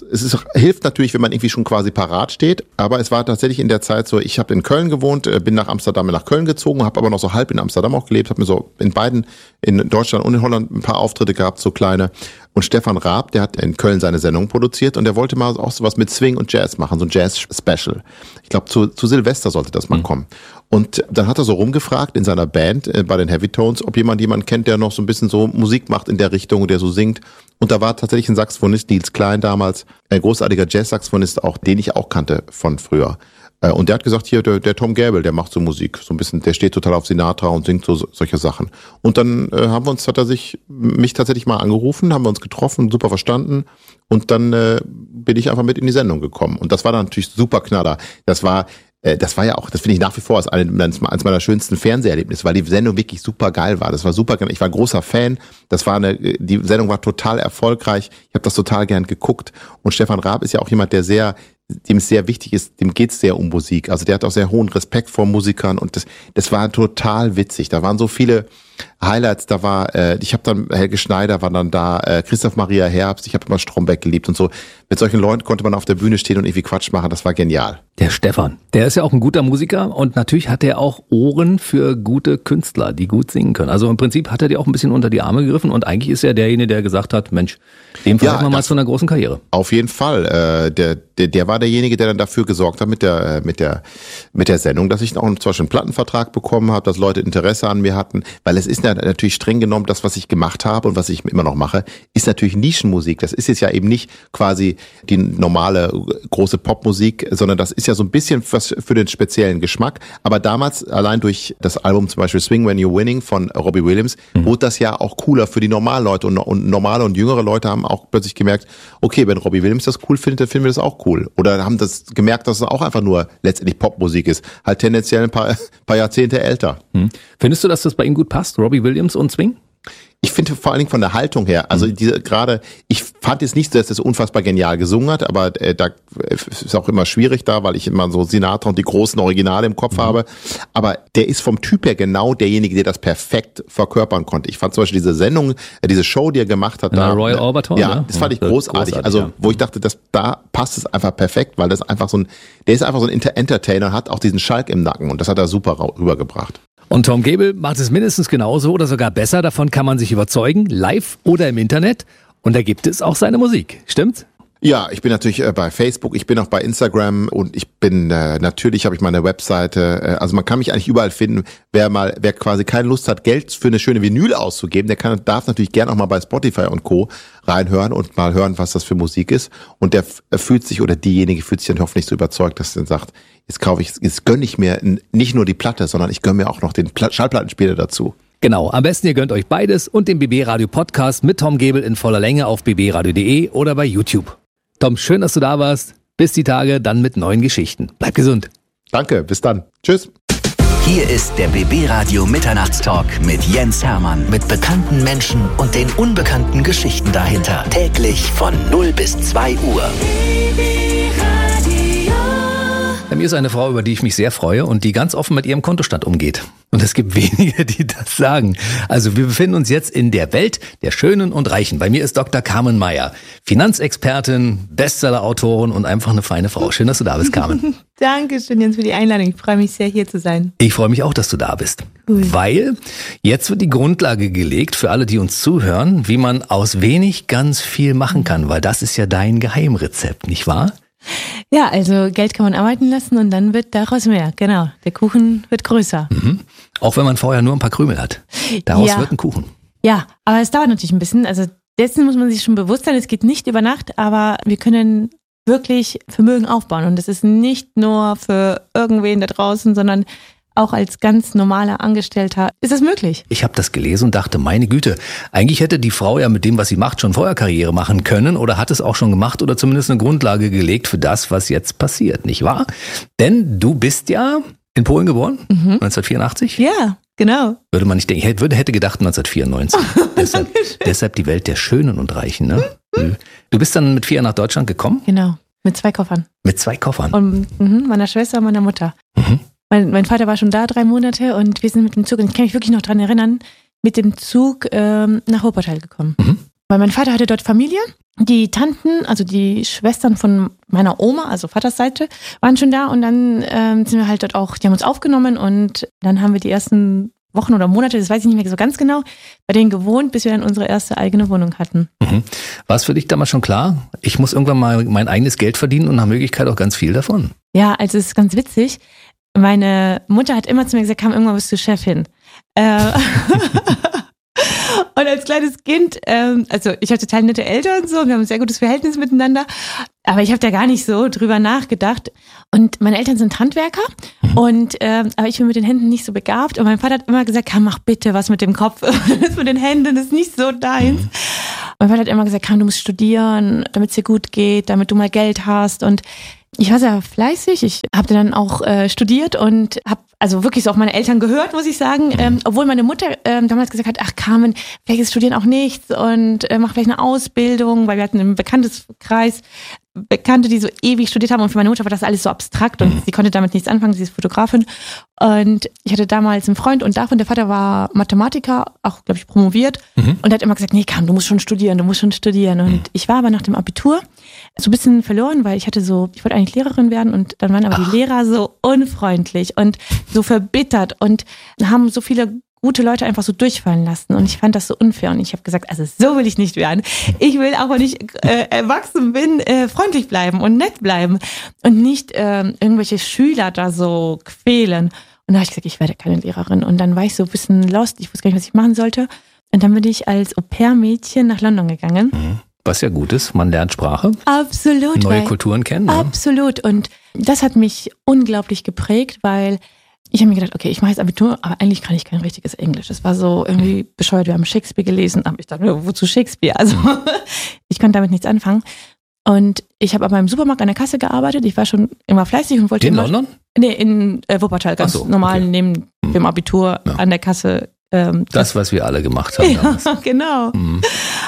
es ist, hilft natürlich, wenn man irgendwie schon quasi parat steht, aber es war tatsächlich in der Zeit so, ich habe in Köln gewohnt, bin nach Amsterdam, nach Köln gezogen, habe aber noch so halb in Amsterdam auch gelebt, habe mir so in beiden, in Deutschland und in Holland ein paar Auftritte gehabt, so kleine. Und Stefan Raab, der hat in Köln seine Sendung produziert und der wollte mal auch sowas mit Swing und Jazz machen, so ein Jazz-Special. Ich glaube, zu, zu Silvester sollte das mal mhm. kommen. Und dann hat er so rumgefragt in seiner Band, äh, bei den Heavy Tones, ob jemand jemanden kennt, der noch so ein bisschen so Musik macht in der Richtung, der so singt. Und da war tatsächlich ein Saxophonist, Nils Klein damals, ein großartiger Jazz-Saxophonist, auch den ich auch kannte von früher. Äh, und der hat gesagt, hier, der, der Tom Gäbel, der macht so Musik, so ein bisschen, der steht total auf Sinatra und singt so solche Sachen. Und dann äh, haben wir uns, hat er sich, mich tatsächlich mal angerufen, haben wir uns getroffen, super verstanden. Und dann äh, bin ich einfach mit in die Sendung gekommen. Und das war dann natürlich super Knaller. Das war, äh, das war ja auch, das finde ich nach wie vor als eines meiner schönsten Fernseherlebnisse, weil die Sendung wirklich super geil war. Das war super, ich war ein großer Fan. Das war eine, die Sendung war total erfolgreich. Ich habe das total gern geguckt. Und Stefan Raab ist ja auch jemand, der sehr, dem es sehr wichtig ist, dem geht's sehr um Musik. Also der hat auch sehr hohen Respekt vor Musikern und das, das war total witzig. Da waren so viele Highlights, da war, äh, ich habe dann, Helge Schneider war dann da, äh, Christoph Maria Herbst, ich habe immer Stromberg geliebt und so. Mit solchen Leuten konnte man auf der Bühne stehen und irgendwie Quatsch machen, das war genial. Der Stefan, der ist ja auch ein guter Musiker und natürlich hat er auch Ohren für gute Künstler, die gut singen können. Also im Prinzip hat er dir auch ein bisschen unter die Arme gegriffen und eigentlich ist er derjenige, der gesagt hat, Mensch, dem verhelfen wir mal zu einer großen Karriere. Auf jeden Fall, äh, der, der, der war derjenige, der dann dafür gesorgt hat mit der, mit der, mit der Sendung, dass ich auch zum Beispiel einen Plattenvertrag bekommen habe, dass Leute Interesse an mir hatten, weil es ist ja natürlich streng genommen, das, was ich gemacht habe und was ich immer noch mache, ist natürlich Nischenmusik. Das ist jetzt ja eben nicht quasi die normale große Popmusik, sondern das ist ja so ein bisschen was für den speziellen Geschmack. Aber damals, allein durch das Album zum Beispiel Swing When You're Winning von Robbie Williams, mhm. wurde das ja auch cooler für die normalen Leute und, und normale und jüngere Leute haben auch plötzlich gemerkt, okay, wenn Robbie Williams das cool findet, dann finden wir das auch cool. Oder haben das gemerkt, dass es auch einfach nur letztendlich Popmusik ist. Halt tendenziell ein paar, paar Jahrzehnte älter. Mhm. Findest du, dass das bei ihm gut passt, Robbie Williams und Swing? Ich finde vor allen Dingen von der Haltung her, also diese gerade, ich fand jetzt nicht, dass das unfassbar genial gesungen hat, aber äh, da ist auch immer schwierig da, weil ich immer so Sinatra und die großen Originale im Kopf mhm. habe. Aber der ist vom Typ her genau derjenige, der das perfekt verkörpern konnte. Ich fand zum Beispiel diese Sendung, äh, diese Show, die er gemacht hat, ja, da, Royal Albert Hall, ja, ne? das fand ich ja, großartig. großartig. Also ja. wo ich dachte, dass da passt es einfach perfekt, weil das einfach so ein, der ist einfach so ein Entertainer, hat auch diesen Schalk im Nacken und das hat er super rübergebracht. Und Tom Gäbel macht es mindestens genauso oder sogar besser. Davon kann man sich überzeugen, live oder im Internet. Und da gibt es auch seine Musik. Stimmt's? Ja, ich bin natürlich äh, bei Facebook, ich bin auch bei Instagram und ich bin, äh, natürlich habe ich meine Webseite, äh, also man kann mich eigentlich überall finden. Wer mal, wer quasi keine Lust hat, Geld für eine schöne Vinyl auszugeben, der kann, darf natürlich gerne auch mal bei Spotify und Co. reinhören und mal hören, was das für Musik ist. Und der f- fühlt sich oder diejenige fühlt sich dann hoffentlich so überzeugt, dass er dann sagt, jetzt kaufe ich, jetzt gönne ich mir nicht nur die Platte, sondern ich gönne mir auch noch den Pla- Schallplattenspieler dazu. Genau, am besten ihr gönnt euch beides und den B B Radio Podcast mit Tom Gäbel in voller Länge auf b b radio punkt d e oder bei YouTube. Tom, schön, dass du da warst. Bis die Tage, dann mit neuen Geschichten. Bleib gesund. Danke, bis dann. Tschüss. Hier ist der B B Radio Mitternachtstalk mit Jens Hermann. Mit bekannten Menschen und den unbekannten Geschichten dahinter. Täglich von null bis zwei Uhr. Bei mir ist eine Frau, über die ich mich sehr freue und die ganz offen mit ihrem Kontostand umgeht. Und es gibt wenige, die das sagen. Also wir befinden uns jetzt in der Welt der Schönen und Reichen. Bei mir ist Doktor Carmen Meyer, Finanzexpertin, Bestseller-Autorin und einfach eine feine Frau. Schön, dass du da bist, Carmen. Dankeschön, Jens, für die Einladung. Ich freue mich sehr, hier zu sein. Ich freue mich auch, dass du da bist. Cool. Weil jetzt wird die Grundlage gelegt für alle, die uns zuhören, wie man aus wenig ganz viel machen kann. Weil das ist ja dein Geheimrezept, nicht wahr? Ja, also Geld kann man arbeiten lassen und dann wird daraus mehr. Genau, der Kuchen wird größer. Mhm. Auch wenn man vorher nur ein paar Krümel hat. Daraus ja. wird ein Kuchen. Ja, aber es dauert natürlich ein bisschen. Also dessen muss man sich schon bewusst sein. Es geht nicht über Nacht, aber wir können wirklich Vermögen aufbauen. Und das ist nicht nur für irgendwen da draußen, sondern auch als ganz normaler Angestellter ist das möglich. Ich habe das gelesen und dachte, meine Güte, eigentlich hätte die Frau ja mit dem, was sie macht, schon vorher Karriere machen können oder hat es auch schon gemacht oder zumindest eine Grundlage gelegt für das, was jetzt passiert, nicht wahr? Denn du bist ja in Polen geboren, mhm. neunzehnhundertvierundachtzig? Ja, genau. Würde man nicht denken, ich hätte, hätte gedacht neunzehnhundertvierundneunzig. deshalb, deshalb die Welt der Schönen und Reichen, ne? Du bist dann mit vier nach Deutschland gekommen? Genau, mit zwei Koffern. Mit zwei Koffern? Und mh, meiner Schwester und meiner Mutter. Mhm. Mein, mein Vater war schon da drei Monate und wir sind mit dem Zug, und ich kann mich wirklich noch dran erinnern, mit dem Zug ähm, nach Wuppertal gekommen. Mhm. weil mein Vater hatte dort Familie. Die Tanten, also die Schwestern von meiner Oma, also Vaters Seite, waren schon da und dann ähm, sind wir halt dort auch, die haben uns aufgenommen und dann haben wir die ersten Wochen oder Monate, das weiß ich nicht mehr so ganz genau, bei denen gewohnt, bis wir dann unsere erste eigene Wohnung hatten. Mhm. War es für dich damals schon klar, ich muss irgendwann mal mein eigenes Geld verdienen und nach Möglichkeit auch ganz viel davon? Ja, also es ist ganz witzig. Meine Mutter hat immer zu mir gesagt, komm, irgendwann bist du Chefin. Äh, Und als kleines Kind, ähm, also ich habe total nette Eltern so, wir haben ein sehr gutes Verhältnis miteinander, aber ich habe da gar nicht so drüber nachgedacht. Und meine Eltern sind Handwerker, und ähm, aber ich bin mit den Händen nicht so begabt. Und mein Vater hat immer gesagt, komm, mach bitte was mit dem Kopf, das mit den Händen ist nicht so deins. Und mein Vater hat immer gesagt, komm, du musst studieren, damit es dir gut geht, damit du mal Geld hast. Und ich war sehr fleißig, ich habe dann auch äh, studiert und habe also wirklich so auf meine Eltern gehört, muss ich sagen, ähm, obwohl meine Mutter ähm, damals gesagt hat, ach Carmen, vielleicht ist Studieren auch nichts und äh, mach vielleicht eine Ausbildung, weil wir hatten im Bekannteskreis Bekannte, die so ewig studiert haben, und für meine Mutter war das alles so abstrakt und sie konnte damit nichts anfangen, sie ist Fotografin, und ich hatte damals einen Freund und davon, der Vater war Mathematiker, auch glaube ich promoviert, mhm. und hat immer gesagt, nee Carmen, du musst schon studieren, du musst schon studieren, und mhm. ich war aber nach dem Abitur so ein bisschen verloren, weil ich hatte so, ich wollte eigentlich Lehrerin werden, und dann waren aber Ach. die Lehrer so unfreundlich und so verbittert und haben so viele gute Leute einfach so durchfallen lassen, und ich fand das so unfair, und ich habe gesagt, also so will ich nicht werden. Ich will auch, wenn ich äh, erwachsen bin, äh, freundlich bleiben und nett bleiben und nicht äh, irgendwelche Schüler da so quälen. Und da habe ich gesagt, ich werde keine Lehrerin, und dann war ich so ein bisschen lost, ich wusste gar nicht, was ich machen sollte, und dann bin ich als Au-pair-Mädchen nach London gegangen. Was ja gut ist, man lernt Sprache. Absolut. Neue Kulturen kennen. Ne? Absolut, und das hat mich unglaublich geprägt, weil ich habe mir gedacht, okay, ich mache jetzt Abitur, aber eigentlich kann ich kein richtiges Englisch. Das war so irgendwie bescheuert. Wir haben Shakespeare gelesen, aber ich dachte, wozu Shakespeare? Also ich konnte damit nichts anfangen. Und ich habe aber im Supermarkt an der Kasse gearbeitet. Ich war schon immer fleißig und wollte in immer... In London? Nee, in äh, Wuppertal, ganz so, normal, okay. neben hm. dem Abitur ja. an der Kasse. Ähm, das, das, was wir alle gemacht haben. Ja, genau. Hm.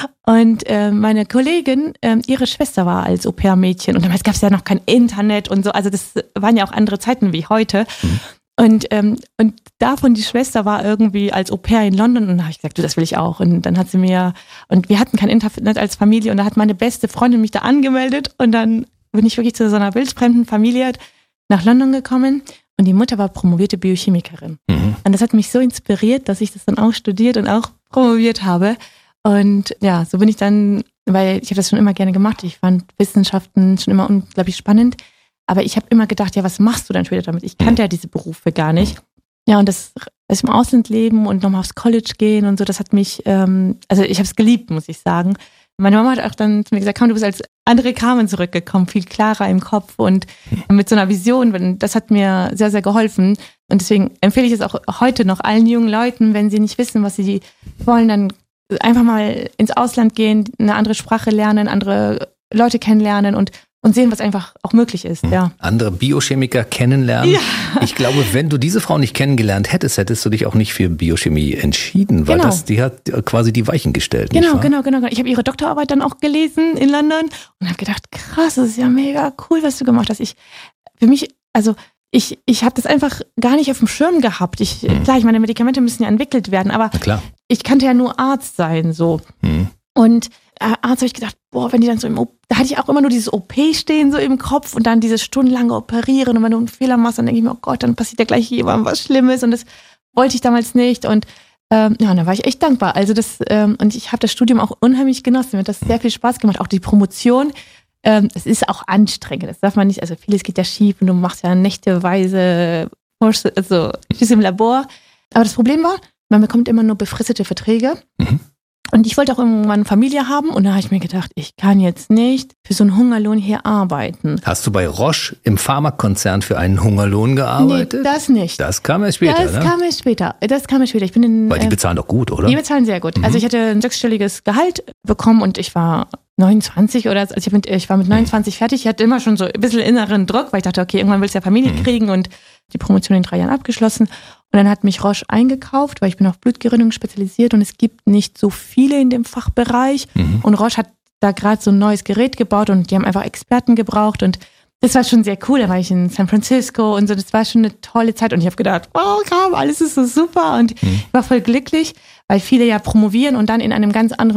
Und äh, meine Kollegin, äh, ihre Schwester war als Au-pair-Mädchen. Und damals gab es ja noch kein Internet und so. Also das waren ja auch andere Zeiten wie heute. Hm. Und, ähm, und davon die Schwester war irgendwie als Au-pair in London, und da habe ich gesagt, du, das will ich auch. Und dann hat sie mir, und wir hatten kein Internet als Familie, und da hat meine beste Freundin mich da angemeldet, und dann bin ich wirklich zu so einer wildfremden Familie nach London gekommen, und die Mutter war promovierte Biochemikerin. Mhm. Und das hat mich so inspiriert, dass ich das dann auch studiert und auch promoviert habe. Und ja, so bin ich dann, weil ich habe das schon immer gerne gemacht, ich fand Wissenschaften schon immer unglaublich spannend. Aber ich habe immer gedacht, ja, was machst du dann später damit? Ich kannte ja diese Berufe gar nicht. Ja, und das, das im Ausland leben und nochmal aufs College gehen und so, das hat mich, ähm, also ich habe es geliebt, muss ich sagen. Meine Mama hat auch dann zu mir gesagt, komm, du bist als andere Carmen zurückgekommen, viel klarer im Kopf und mit so einer Vision. Das hat mir sehr, sehr geholfen. Und deswegen empfehle ich es auch heute noch allen jungen Leuten, wenn sie nicht wissen, was sie wollen, dann einfach mal ins Ausland gehen, eine andere Sprache lernen, andere Leute kennenlernen und Und sehen, was einfach auch möglich ist, ja. Andere Biochemiker kennenlernen. Ja. Ich glaube, wenn du diese Frau nicht kennengelernt hättest, hättest du dich auch nicht für Biochemie entschieden, weil genau. das, die hat quasi die Weichen gestellt. Genau, nicht wahr? genau, genau. Ich habe ihre Doktorarbeit dann auch gelesen in London und habe gedacht, krass, das ist ja mega cool, was du gemacht hast. Ich, für mich, also ich, ich habe das einfach gar nicht auf dem Schirm gehabt. Ich, hm. Klar, ich meine, Medikamente müssen ja entwickelt werden, aber klar. ich kannte ja nur Arzt sein, so. Hm. Und äh, Arzt habe ich gedacht, boah, wenn die dann so im O P, da hatte ich auch immer nur dieses O P stehen so im Kopf und dann dieses stundenlange Operieren, und wenn du einen Fehler machst, dann denke ich mir, oh Gott, dann passiert ja gleich jemandem was Schlimmes, und das wollte ich damals nicht, und ähm, ja, da war ich echt dankbar. Also das, ähm, und ich habe das Studium auch unheimlich genossen, mir hat das sehr viel Spaß gemacht, auch die Promotion. Ähm, es ist auch anstrengend, das darf man nicht, also vieles geht ja schief und du machst ja nächteweise, also im Labor. Aber das Problem war, man bekommt immer nur befristete Verträge. Mhm. Und ich wollte auch irgendwann Familie haben, und da habe ich mir gedacht, ich kann jetzt nicht für so einen Hungerlohn hier arbeiten. Hast du bei Roche im Pharmakonzern für einen Hungerlohn gearbeitet? Nee, das nicht. Das kam erst später, Das ne? kam erst später. Das kam erst später. Ich bin in, Weil die bezahlen doch gut, oder? Die bezahlen sehr gut. Mhm. Also ich hatte ein sechsstelliges Gehalt bekommen, und ich war neunundzwanzig oder so. Also ich, mit, ich war mit neunundzwanzig fertig. Ich hatte immer schon so ein bisschen inneren Druck, weil ich dachte, okay, irgendwann willst du ja Familie mhm. kriegen, und die Promotion in drei Jahren abgeschlossen. Und dann hat mich Roche eingekauft, weil ich bin auf Blutgerinnung spezialisiert, und es gibt nicht so viele in dem Fachbereich. Mhm. Und Roche hat da gerade so ein neues Gerät gebaut, und die haben einfach Experten gebraucht, und das war schon sehr cool. Da war ich in San Francisco und so, das war schon eine tolle Zeit, und ich habe gedacht, wow, komm, alles ist so super, und mhm. ich war voll glücklich, weil viele ja promovieren und dann in einem ganz anderen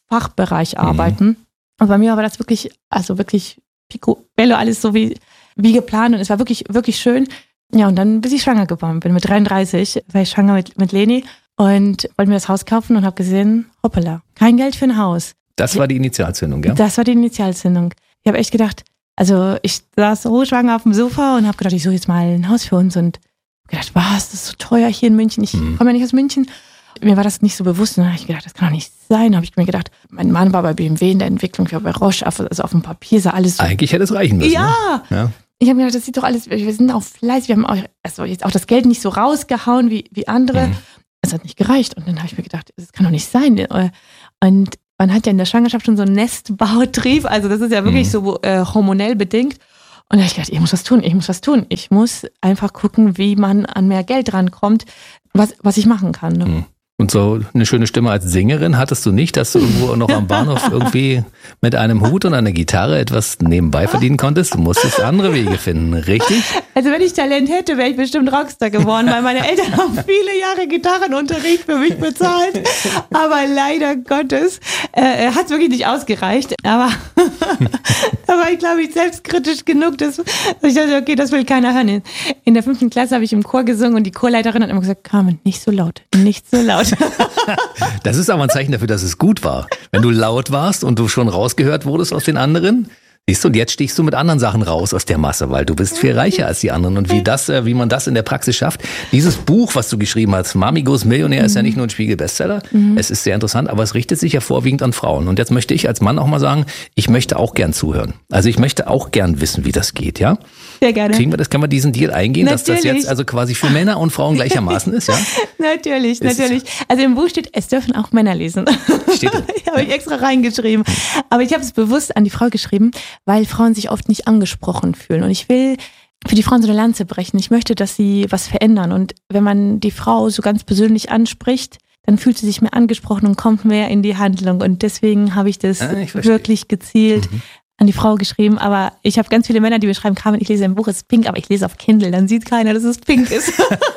Fachbereich arbeiten. Und bei mir war das wirklich, also wirklich picobello, alles so wie, wie geplant und es war wirklich, wirklich schön. Ja, und dann bis ich schwanger geworden bin. Mit dreiunddreißig war ich schwanger mit, mit Leni und wollte mir das Haus kaufen und habe gesehen, hoppala, kein Geld für ein Haus. Das war die Initialzündung, ja? Das war die Initialzündung. Ich habe echt gedacht, also ich saß hochschwanger auf dem Sofa und habe gedacht, ich suche jetzt mal ein Haus für uns und gedacht, was, das ist so teuer hier in München. Ich mhm. komme ja nicht aus München. Mir war das nicht so bewusst. Und dann habe ich gedacht, das kann doch nicht sein. Da habe ich mir gedacht, mein Mann war bei B M W in der Entwicklung, ich war bei Roche, also auf dem Papier sah alles so. Eigentlich hätte es reichen müssen. Ja. Ne? Ja. Ich habe mir gedacht, das sieht doch alles, wir sind auch fleißig, wir haben auch, also jetzt auch das Geld nicht so rausgehauen wie, wie andere. Mhm. Es hat nicht gereicht. Und dann habe ich mir gedacht, das kann doch nicht sein. Und man hat ja in der Schwangerschaft schon so einen Nestbautrieb, also das ist ja wirklich mhm. so äh, hormonell bedingt. Und da habe ich gedacht, ich muss was tun, ich muss was tun. Ich muss einfach gucken, wie man an mehr Geld rankommt, was, was ich machen kann. Ne? Mhm. Und so eine schöne Stimme als Sängerin hattest du nicht, dass du irgendwo noch am Bahnhof irgendwie mit einem Hut und einer Gitarre etwas nebenbei verdienen konntest? Du musstest andere Wege finden, richtig? Also wenn ich Talent hätte, wäre ich bestimmt Rockstar geworden, weil meine Eltern haben viele Jahre Gitarrenunterricht für mich bezahlt. Aber leider Gottes äh, hat es wirklich nicht ausgereicht. Aber da war ich, glaube ich, selbstkritisch genug, dass, dass ich dachte, okay, das will keiner hören. In der fünften Klasse habe ich im Chor gesungen und die Chorleiterin hat immer gesagt, Carmen, nicht so laut, nicht so laut. Das ist aber ein Zeichen dafür, dass es gut war. Wenn du laut warst und du schon rausgehört wurdest aus den anderen, siehst du, und jetzt stichst du mit anderen Sachen raus aus der Masse, weil du bist viel reicher als die anderen. Und wie das, wie man das in der Praxis schafft. Dieses Buch, was du geschrieben hast, Mami Goes Millionär, mhm. ist ja nicht nur ein Spiegel-Bestseller. Mhm. Es ist sehr interessant, aber es richtet sich ja vorwiegend an Frauen. Und jetzt möchte ich als Mann auch mal sagen, ich möchte auch gern zuhören. Also ich möchte auch gern wissen, wie das geht, ja? Sehr gerne. Kriegen wir das, können wir diesen Deal eingehen, natürlich. Dass das jetzt also quasi für Männer und Frauen gleichermaßen ist, ja? Natürlich, ist natürlich. Also im Buch steht, es dürfen auch Männer lesen. Steht da? Habe ich extra reingeschrieben. Aber ich habe es bewusst an die Frau geschrieben, weil Frauen sich oft nicht angesprochen fühlen. Und ich will für die Frauen so eine Lanze brechen. Ich möchte, dass sie was verändern. Und wenn man die Frau so ganz persönlich anspricht, dann fühlt sie sich mehr angesprochen und kommt mehr in die Handlung. Und deswegen habe ich das ah, ich wirklich gezielt mhm. an die Frau geschrieben. Aber ich habe ganz viele Männer, die mir schreiben, Carmen, ich lese ein Buch, es ist pink, aber ich lese auf Kindle. Dann sieht keiner, dass es pink ist.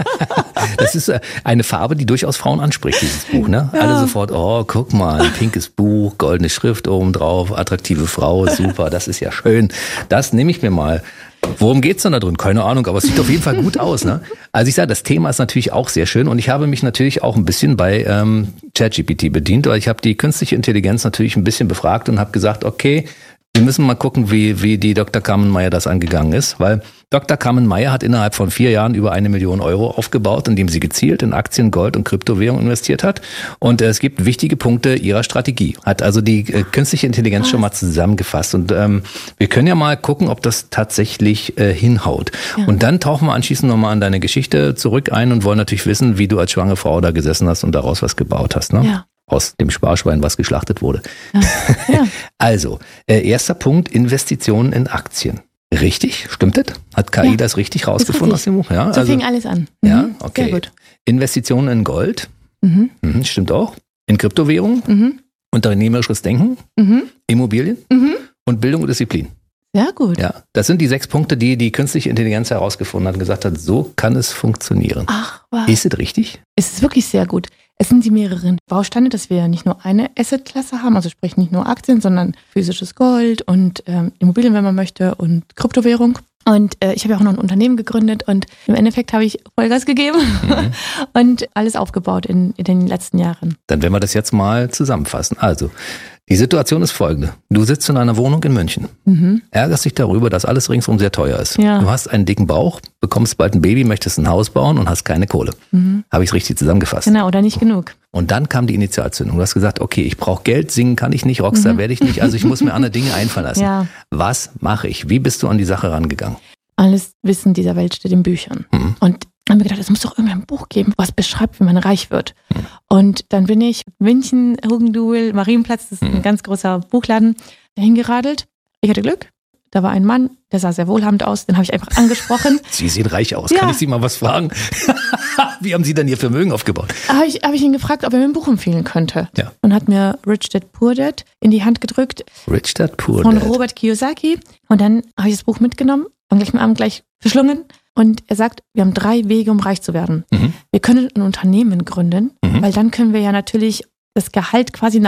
Das ist eine Farbe, die durchaus Frauen anspricht, dieses Buch. Ne? Ja. Alle sofort, oh, guck mal, ein pinkes Buch, goldene Schrift oben drauf, attraktive Frau, super, das ist ja schön. Das nehme ich mir mal. Worum geht's denn da drin? Keine Ahnung, aber es sieht auf jeden Fall gut aus. Ne? Also ich sage, das Thema ist natürlich auch sehr schön und ich habe mich natürlich auch ein bisschen bei ähm, ChatGPT bedient, weil ich habe die künstliche Intelligenz natürlich ein bisschen befragt und habe gesagt, okay, wir müssen mal gucken, wie, wie die Doktor Carmen Meyer das angegangen ist, weil Doktor Carmen Meyer hat innerhalb von vier Jahren über eine Million Euro aufgebaut, indem sie gezielt in Aktien, Gold und Kryptowährung investiert hat. Und äh, es gibt wichtige Punkte ihrer Strategie. Hat also die äh, künstliche Intelligenz Was? schon mal zusammengefasst. Und ähm, wir können ja mal gucken, ob das tatsächlich äh, hinhaut. Ja. Und dann tauchen wir anschließend nochmal an deine Geschichte zurück ein und wollen natürlich wissen, wie du als schwangere Frau da gesessen hast und daraus was gebaut hast. Ne? Ja. Aus dem Sparschwein, was geschlachtet wurde. Ja. Ja. Also, äh, erster Punkt, Investitionen in Aktien. Richtig, stimmt das? Hat K I ja. das richtig rausgefunden aus dem Buch? Ja, so also, fing alles an. Mhm. Ja, okay. Sehr gut. Investitionen in Gold. Mhm. Mhm, stimmt auch. In Kryptowährungen. Mhm. Unternehmerisches Denken. Mhm. Immobilien. Mhm. Und Bildung und Disziplin. Sehr gut. Ja, das sind die sechs Punkte, die die künstliche Intelligenz herausgefunden hat und gesagt hat, so kann es funktionieren. Ach, was? Ist es richtig? Es ist wirklich sehr gut. Es sind die mehreren Bausteine, dass wir nicht nur eine Assetklasse haben, also sprich nicht nur Aktien, sondern physisches Gold und ähm, Immobilien, wenn man möchte, und Kryptowährung. Und äh, ich habe ja auch noch ein Unternehmen gegründet und im Endeffekt habe ich Vollgas gegeben mhm. und alles aufgebaut in, in den letzten Jahren. Dann werden wir das jetzt mal zusammenfassen. Also, die Situation ist folgende. Du sitzt in einer Wohnung in München, mhm. ärgerst dich darüber, dass alles ringsum sehr teuer ist. Ja. Du hast einen dicken Bauch, bekommst bald ein Baby, möchtest ein Haus bauen und hast keine Kohle. Mhm. Habe ich es richtig zusammengefasst? Genau, oder nicht genug. Und dann kam die Initialzündung. Du hast gesagt, okay, ich brauche Geld, singen kann ich nicht, Rockstar mhm. werde ich nicht, also ich muss mir andere Dinge einfallen lassen. Ja. Was mache ich? Wie bist du an die Sache rangegangen? Alles Wissen dieser Welt steht in Büchern. Mhm. Und dann habe ich gedacht, es muss doch irgendwie ein Buch geben, was beschreibt, wie man reich wird. Mhm. Und dann bin ich München, Hugenduel, Marienplatz, das ist mhm. ein ganz großer Buchladen, hingeradelt. Ich hatte Glück. Da war ein Mann, der sah sehr wohlhabend aus, den habe ich einfach angesprochen. Sie sehen reich aus, ja. Kann ich Sie mal was fragen? Wie haben Sie denn Ihr Vermögen aufgebaut? Habe ich, hab ich ihn gefragt, ob er mir ein Buch empfehlen könnte. Ja. Und hat mir Rich Dad Poor Dad in die Hand gedrückt. Rich Dad Poor Von Dad. Robert Kiyosaki. Und dann habe ich das Buch mitgenommen und gleich am Abend gleich verschlungen. Und er sagt, wir haben drei Wege, um reich zu werden. Mhm. Wir können ein Unternehmen gründen, mhm. weil dann können wir ja natürlich das Gehalt quasi nach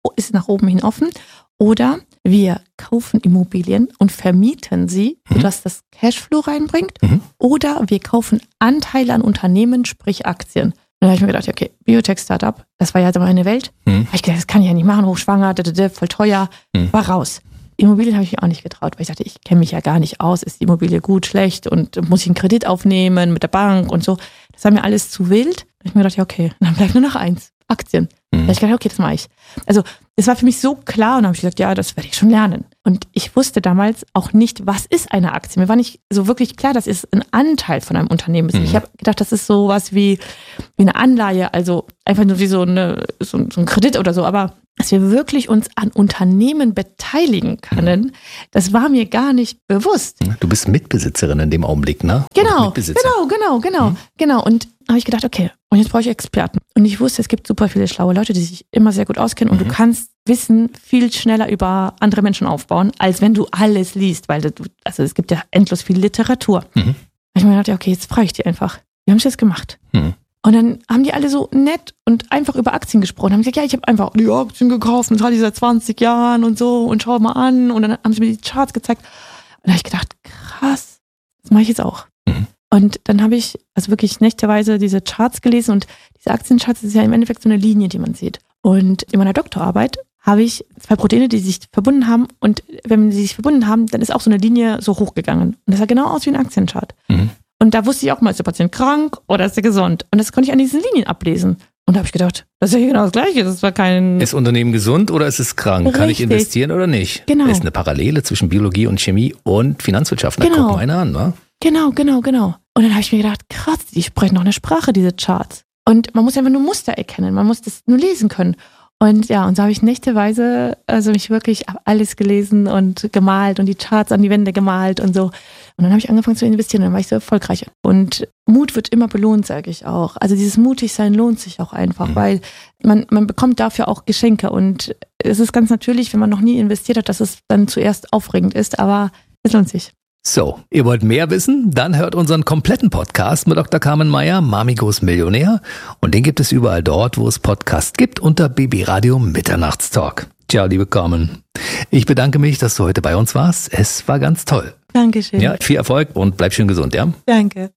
ist nach oben hin offen. Oder wir kaufen Immobilien und vermieten sie, mhm. sodass das Cashflow reinbringt. Mhm. Oder wir kaufen Anteile an Unternehmen, sprich Aktien. Und dann habe ich mir gedacht, okay, Biotech-Startup, das war ja so meine Welt. Mhm. Habe ich gedacht, das kann ich ja nicht machen, hochschwanger, voll teuer, mhm. war raus. Immobilien habe ich mich auch nicht getraut, weil ich dachte, ich kenne mich ja gar nicht aus. Ist die Immobilie gut, schlecht und muss ich einen Kredit aufnehmen mit der Bank und so. Das war mir alles zu wild. Da habe ich mir gedacht, ja okay, dann bleibt nur noch eins, Aktien. Mhm. Da habe ich gedacht, okay, das mache ich. Also es war für mich so klar und dann habe ich gesagt, ja, das werde ich schon lernen. Und ich wusste damals auch nicht, was ist eine Aktie. Mir war nicht so wirklich klar, dass es ein Anteil von einem Unternehmen ist. Mhm. Ich habe gedacht, das ist sowas wie, wie eine Anleihe, also einfach nur wie so, eine, so, so ein Kredit oder so. Aber dass wir wirklich uns an Unternehmen beteiligen können, das war mir gar nicht bewusst. Du bist Mitbesitzerin in dem Augenblick, ne? Genau, genau, genau, genau, mhm. genau. Und da habe ich gedacht, okay, und jetzt brauche ich Experten. Und ich wusste, es gibt super viele schlaue Leute, die sich immer sehr gut auskennen. Und mhm. du kannst Wissen viel schneller über andere Menschen aufbauen, als wenn du alles liest. Weil du, also es gibt ja endlos viel Literatur. Mhm. Da habe ich mir gedacht, ja, okay, jetzt frage ich die einfach. Wir haben es jetzt gemacht. Mhm. Und dann haben die alle so nett und einfach über Aktien gesprochen. Haben gesagt, ja, ich habe einfach die Aktien gekauft und das hatte ich seit zwanzig Jahren und so und schau mal an. Und dann haben sie mir die Charts gezeigt. Und da habe ich gedacht, krass, das mache ich jetzt auch. Mhm. Und dann habe ich also wirklich nächteweise diese Charts gelesen und diese Aktiencharts, das ist ja im Endeffekt so eine Linie, die man sieht. Und in meiner Doktorarbeit habe ich zwei Proteine, die sich verbunden haben und wenn sie sich verbunden haben, dann ist auch so eine Linie so hochgegangen. Und das sah genau aus wie ein Aktienchart. Mhm. Und da wusste ich auch mal, ist der Patient krank oder ist er gesund? Und das konnte ich an diesen Linien ablesen. Und da habe ich gedacht, das ist ja hier genau das Gleiche. Das war kein. Ist Unternehmen gesund oder ist es krank? Richtig. Kann ich investieren oder nicht? Genau. Ist eine Parallele zwischen Biologie und Chemie und Finanzwirtschaft. Genau. Da gucken wir eine an, wa? Genau, genau, genau. Und dann habe ich mir gedacht, krass, die sprechen noch eine Sprache, diese Charts. Und man muss einfach nur Muster erkennen. Man muss das nur lesen können. Und ja, und so habe ich nächteweise, also mich wirklich alles gelesen und gemalt und die Charts an die Wände gemalt und so. Und dann habe ich angefangen zu investieren und dann war ich so erfolgreich. Und Mut wird immer belohnt, sage ich auch. Also dieses Mutigsein lohnt sich auch einfach, mhm. weil man, man bekommt dafür auch Geschenke. Und es ist ganz natürlich, wenn man noch nie investiert hat, dass es dann zuerst aufregend ist, aber es lohnt sich. So, ihr wollt mehr wissen? Dann hört unseren kompletten Podcast mit Doktor Carmen Meyer, Mami Goes Millionär. Und den gibt es überall dort, wo es Podcasts gibt, unter B B Radio Mitternachtstalk. Ciao, liebe Carmen. Ich bedanke mich, dass du heute bei uns warst. Es war ganz toll. Dankeschön. Ja, viel Erfolg und bleib schön gesund, ja? Danke.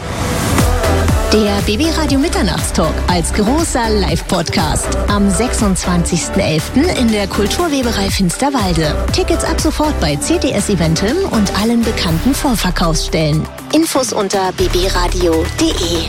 Der B B Radio Mitternachtstalk als großer Live-Podcast am sechsundzwanzigsten elften in der Kulturweberei Finsterwalde. Tickets ab sofort bei C T S Eventim und allen bekannten Vorverkaufsstellen. Infos unter b b radio punkt d e.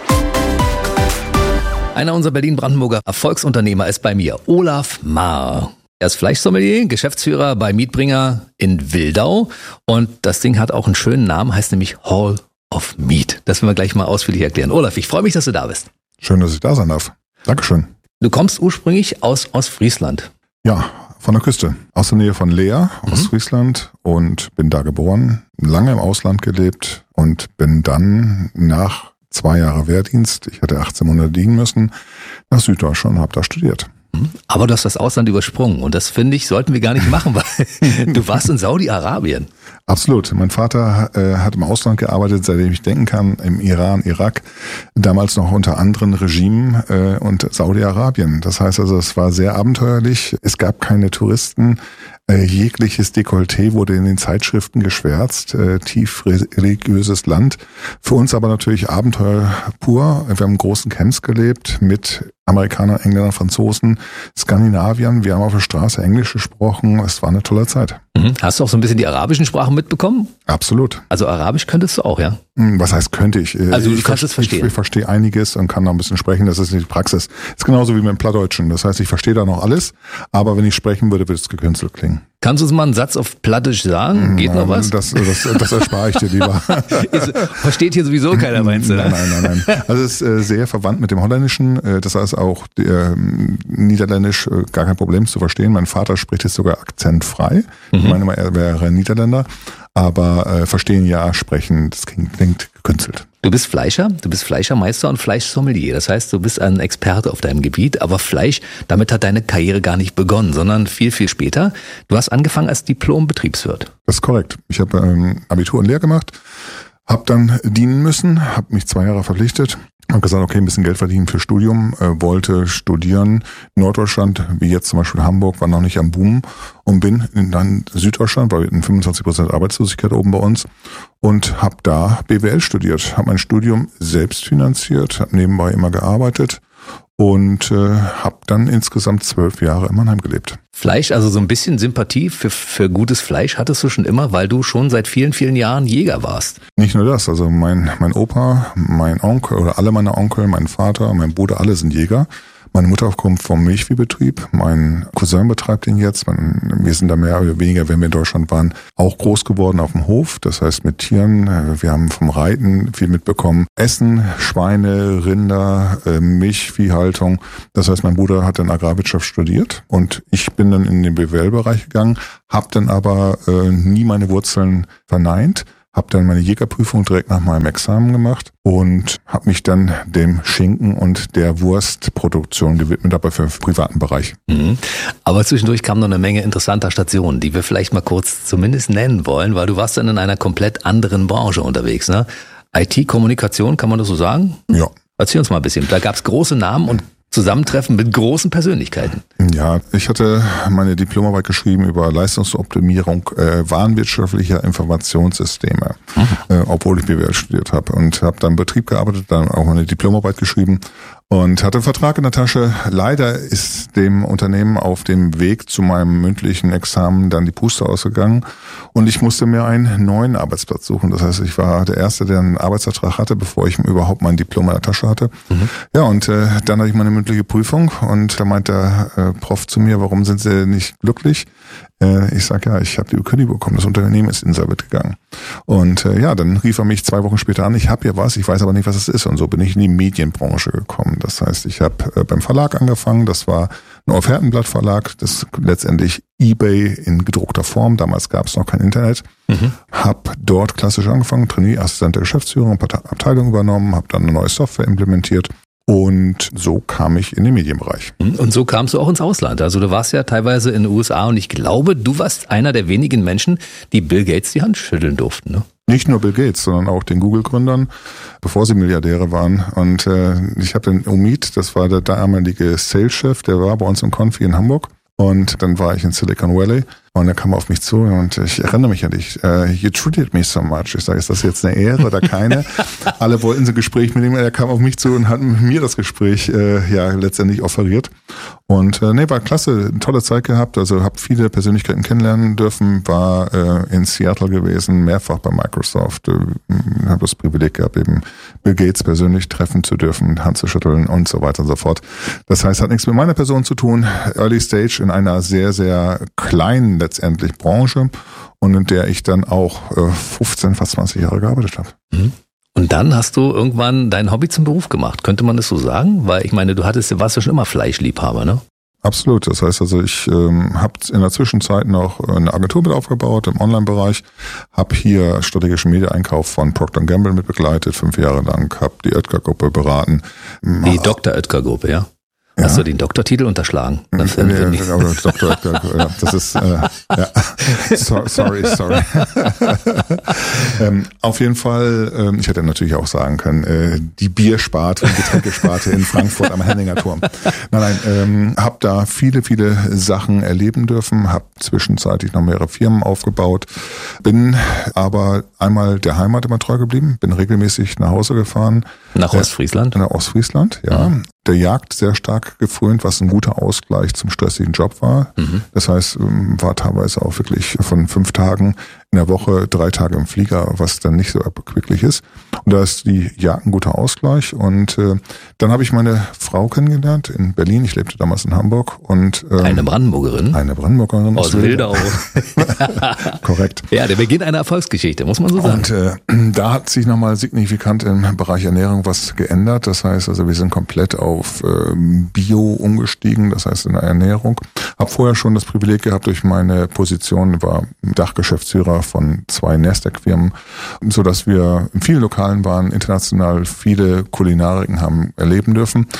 Einer unserer Berlin-Brandenburger Erfolgsunternehmer ist bei mir, Olaf Maar. Er ist Fleischsommelier, Geschäftsführer bei Mietbringer in Wildau und das Ding hat auch einen schönen Namen, heißt nämlich Hall of Meat. Das werden wir gleich mal ausführlich erklären. Olaf, ich freue mich, dass du da bist. Schön, dass ich da sein darf. Dankeschön. Du kommst ursprünglich aus Ostfriesland. Ja, von der Küste. Aus der Nähe von Leer, mhm. Ostfriesland und bin da geboren, lange im Ausland gelebt und bin dann nach zwei Jahren Wehrdienst, ich hatte achtzehn Monate dienen müssen, nach Süddeutschland und habe da studiert. Aber du hast das Ausland übersprungen und das, finde ich, sollten wir gar nicht machen, weil du warst in Saudi-Arabien. Absolut. Mein Vater äh, hat im Ausland gearbeitet, seitdem ich denken kann, im Iran, Irak, damals noch unter anderen Regimen äh, und Saudi-Arabien. Das heißt also, es war sehr abenteuerlich. Es gab keine Touristen. Äh, jegliches Dekolleté wurde in den Zeitschriften geschwärzt. Äh, tief religiöses Land. Für uns aber natürlich Abenteuer pur. Wir haben in großen Camps gelebt mit Amerikanern, Engländern, Franzosen, Skandinaviern. Wir haben auf der Straße Englisch gesprochen. Es war eine tolle Zeit. Mhm. Hast du auch so ein bisschen die arabischen Sprachen mitbekommen? Absolut. Also Arabisch könntest du auch, ja? Was heißt könnte ich? Also du ich kannst es verstehen. Ich, ich verstehe einiges und kann noch ein bisschen sprechen. Das ist nicht die Praxis. Das ist genauso wie mit dem Plattdeutschen. Das heißt, ich verstehe da noch alles. Aber wenn ich sprechen würde, würde es gekünstelt klingen. Kannst du uns mal einen Satz auf Plattisch sagen? Geht nein, noch was? Das, das, das erspare ich dir lieber. Versteht hier sowieso keiner, meinst du? Nein, nein, nein, nein. Also es ist äh, sehr verwandt mit dem Holländischen. Äh, das heißt auch äh, Niederländisch äh, gar kein Problem zu verstehen. Mein Vater spricht es sogar akzentfrei. Mhm. Ich meine mal, er wäre Niederländer. Aber äh, verstehen ja, sprechen, das klingt, klingt gekünstelt. Du bist Fleischer, du bist Fleischermeister und Fleischsommelier. Das heißt, du bist ein Experte auf deinem Gebiet, aber Fleisch, damit hat deine Karriere gar nicht begonnen, sondern viel, viel später. Du hast angefangen als Diplom-Betriebswirt. Das ist korrekt. Ich habe ähm, Abitur und Lehre gemacht, habe dann dienen müssen, habe mich zwei Jahre verpflichtet Hab gesagt, okay, ein bisschen Geld verdienen für Studium, äh, wollte studieren. Norddeutschland, wie jetzt zum Beispiel Hamburg, war noch nicht am Boom und bin in dann Süddeutschland, weil wir hatten fünfundzwanzig Prozent Arbeitslosigkeit oben bei uns und habe da B W L studiert, habe mein Studium selbst finanziert, habe nebenbei immer gearbeitet und äh, habe dann insgesamt zwölf Jahre in Mannheim gelebt. Fleisch, also so ein bisschen Sympathie für, für gutes Fleisch hattest du schon immer, weil du schon seit vielen, vielen Jahren Jäger warst. Nicht nur das, also mein mein Opa, mein Onkel oder alle meine Onkel, mein Vater, mein Bruder, alle sind Jäger. Meine Mutter kommt vom Milchviehbetrieb, mein Cousin betreibt ihn jetzt. Wir sind da mehr oder weniger, wenn wir in Deutschland waren, auch groß geworden auf dem Hof. Das heißt mit Tieren. Wir haben vom Reiten viel mitbekommen. Essen, Schweine, Rinder, Milchviehhaltung. Das heißt, mein Bruder hat dann Agrarwirtschaft studiert und ich bin dann in den B W L-Bereich gegangen, habe dann aber äh, nie meine Wurzeln verneint. Habe dann meine Jägerprüfung direkt nach meinem Examen gemacht und habe mich dann dem Schinken und der Wurstproduktion gewidmet, aber für den privaten Bereich. Mhm. Aber zwischendurch kam noch eine Menge interessanter Stationen, die wir vielleicht mal kurz zumindest nennen wollen, weil du warst dann in einer komplett anderen Branche unterwegs, ne? I T-Kommunikation, kann man das so sagen? Ja. Erzähl uns mal ein bisschen. Da gab es große Namen und Zusammentreffen mit großen Persönlichkeiten. Ja, ich hatte meine Diplomarbeit geschrieben über Leistungsoptimierung äh, warenwirtschaftlicher Informationssysteme, mhm. äh, obwohl ich B W L studiert habe und habe dann im Betrieb gearbeitet, dann auch meine Diplomarbeit geschrieben und hatte einen Vertrag in der Tasche. Leider ist dem Unternehmen auf dem Weg zu meinem mündlichen Examen dann die Puste ausgegangen und ich musste mir einen neuen Arbeitsplatz suchen. Das heißt, ich war der Erste, der einen Arbeitsvertrag hatte, bevor ich überhaupt mein Diplom in der Tasche hatte. Mhm. Ja, und äh, dann hatte ich meine mündliche Prüfung und da meint der äh, Prof zu mir, warum sind Sie nicht glücklich? Äh, ich sage, ja, ich habe die Kündigung bekommen, das Unternehmen ist insolvent gegangen. Und äh, ja, dann rief er mich zwei Wochen später an, ich habe ja was, ich weiß aber nicht, was es ist. Und so bin ich in die Medienbranche gekommen. Das heißt, ich habe äh, beim Verlag angefangen, das war ein Offentenblatt-Verlag, das letztendlich eBay in gedruckter Form, damals gab es noch kein Internet. Mhm. Habe dort klassisch angefangen, Trainee, Assistent der Geschäftsführung, ein paar Abteilungen übernommen, habe dann eine neue Software implementiert. Und so kam ich in den Medienbereich. Und so kamst du auch ins Ausland. Also du warst ja teilweise in den U S A und ich glaube, du warst einer der wenigen Menschen, die Bill Gates die Hand schütteln durften, ne? Nicht nur Bill Gates, sondern auch den Google-Gründern, bevor sie Milliardäre waren. Und äh, ich habe den Omid, das war der damalige Sales-Chef, der war bei uns im Confi in Hamburg. Und dann war ich in Silicon Valley und er kam auf mich zu und ich erinnere mich an dich. Uh, you treated me so much. Ich sage, ist das jetzt eine Ehre oder keine? Alle wollten so ein Gespräch mit ihm. Er kam auf mich zu und hat mit mir das Gespräch äh, ja letztendlich offeriert. Und äh, nee, war klasse, eine tolle Zeit gehabt. Also habe viele Persönlichkeiten kennenlernen dürfen. War äh, in Seattle gewesen, mehrfach bei Microsoft. Äh, habe das Privileg gehabt, eben Bill Gates persönlich treffen zu dürfen, Hand zu schütteln und so weiter und so fort. Das heißt, hat nichts mit meiner Person zu tun. Early Stage in einer sehr, sehr kleinen letztendlich Branche und in der ich dann auch äh, fünfzehn, fast zwanzig Jahre gearbeitet habe. Mhm. Und dann hast du irgendwann dein Hobby zum Beruf gemacht. Könnte man das so sagen? Weil ich meine, du hattest, warst ja schon immer Fleischliebhaber, ne? Absolut. Das heißt also, ich ähm, habe in der Zwischenzeit noch eine Agentur mit aufgebaut im Online-Bereich, habe hier strategischen Media-Einkauf von Procter and Gamble mit begleitet, fünf Jahre lang, habe die Oetker-Gruppe beraten. Die Doktor Oetker-Gruppe, ja? Ja. Hast du den Doktortitel unterschlagen? Das, nee, nee, Doktor Oetker, das ist, äh, ja, so, sorry, sorry. ähm, auf jeden Fall, ähm, ich hätte natürlich auch sagen können, äh, die Biersparte und Getränkesparte in Frankfurt am Henninger Turm. Nein, nein, ähm, habe da viele, viele Sachen erleben dürfen, habe zwischenzeitlich noch mehrere Firmen aufgebaut, bin aber einmal der Heimat immer treu geblieben, bin regelmäßig nach Hause gefahren. Nach Ostfriesland? Äh, nach Ostfriesland, ja. Mhm. Der Jagd sehr stark gefrönt, was ein guter Ausgleich zum stressigen Job war. Mhm. Das heißt, war teilweise auch wirklich von fünf Tagen in der Woche drei Tage im Flieger, was dann nicht so erquicklich ist. Und da ist die Jagd ein guter Ausgleich. Und äh, dann habe ich meine Frau kennengelernt in Berlin. Ich lebte damals in Hamburg. Und ähm, eine Brandenburgerin? Eine Brandenburgerin. Aus Wildau. Korrekt. Ja, der Beginn einer Erfolgsgeschichte, muss man so sagen. Und äh, da hat sich nochmal signifikant im Bereich Ernährung was geändert. Das heißt also, wir sind komplett auf äh, Bio umgestiegen, das heißt in der Ernährung. Habe vorher schon das Privileg gehabt durch meine Position, war Dachgeschäftsführer von zwei Nasdaq-Firmen, so dass wir in vielen Lokalen waren, international viele Kulinariken haben erleben dürfen.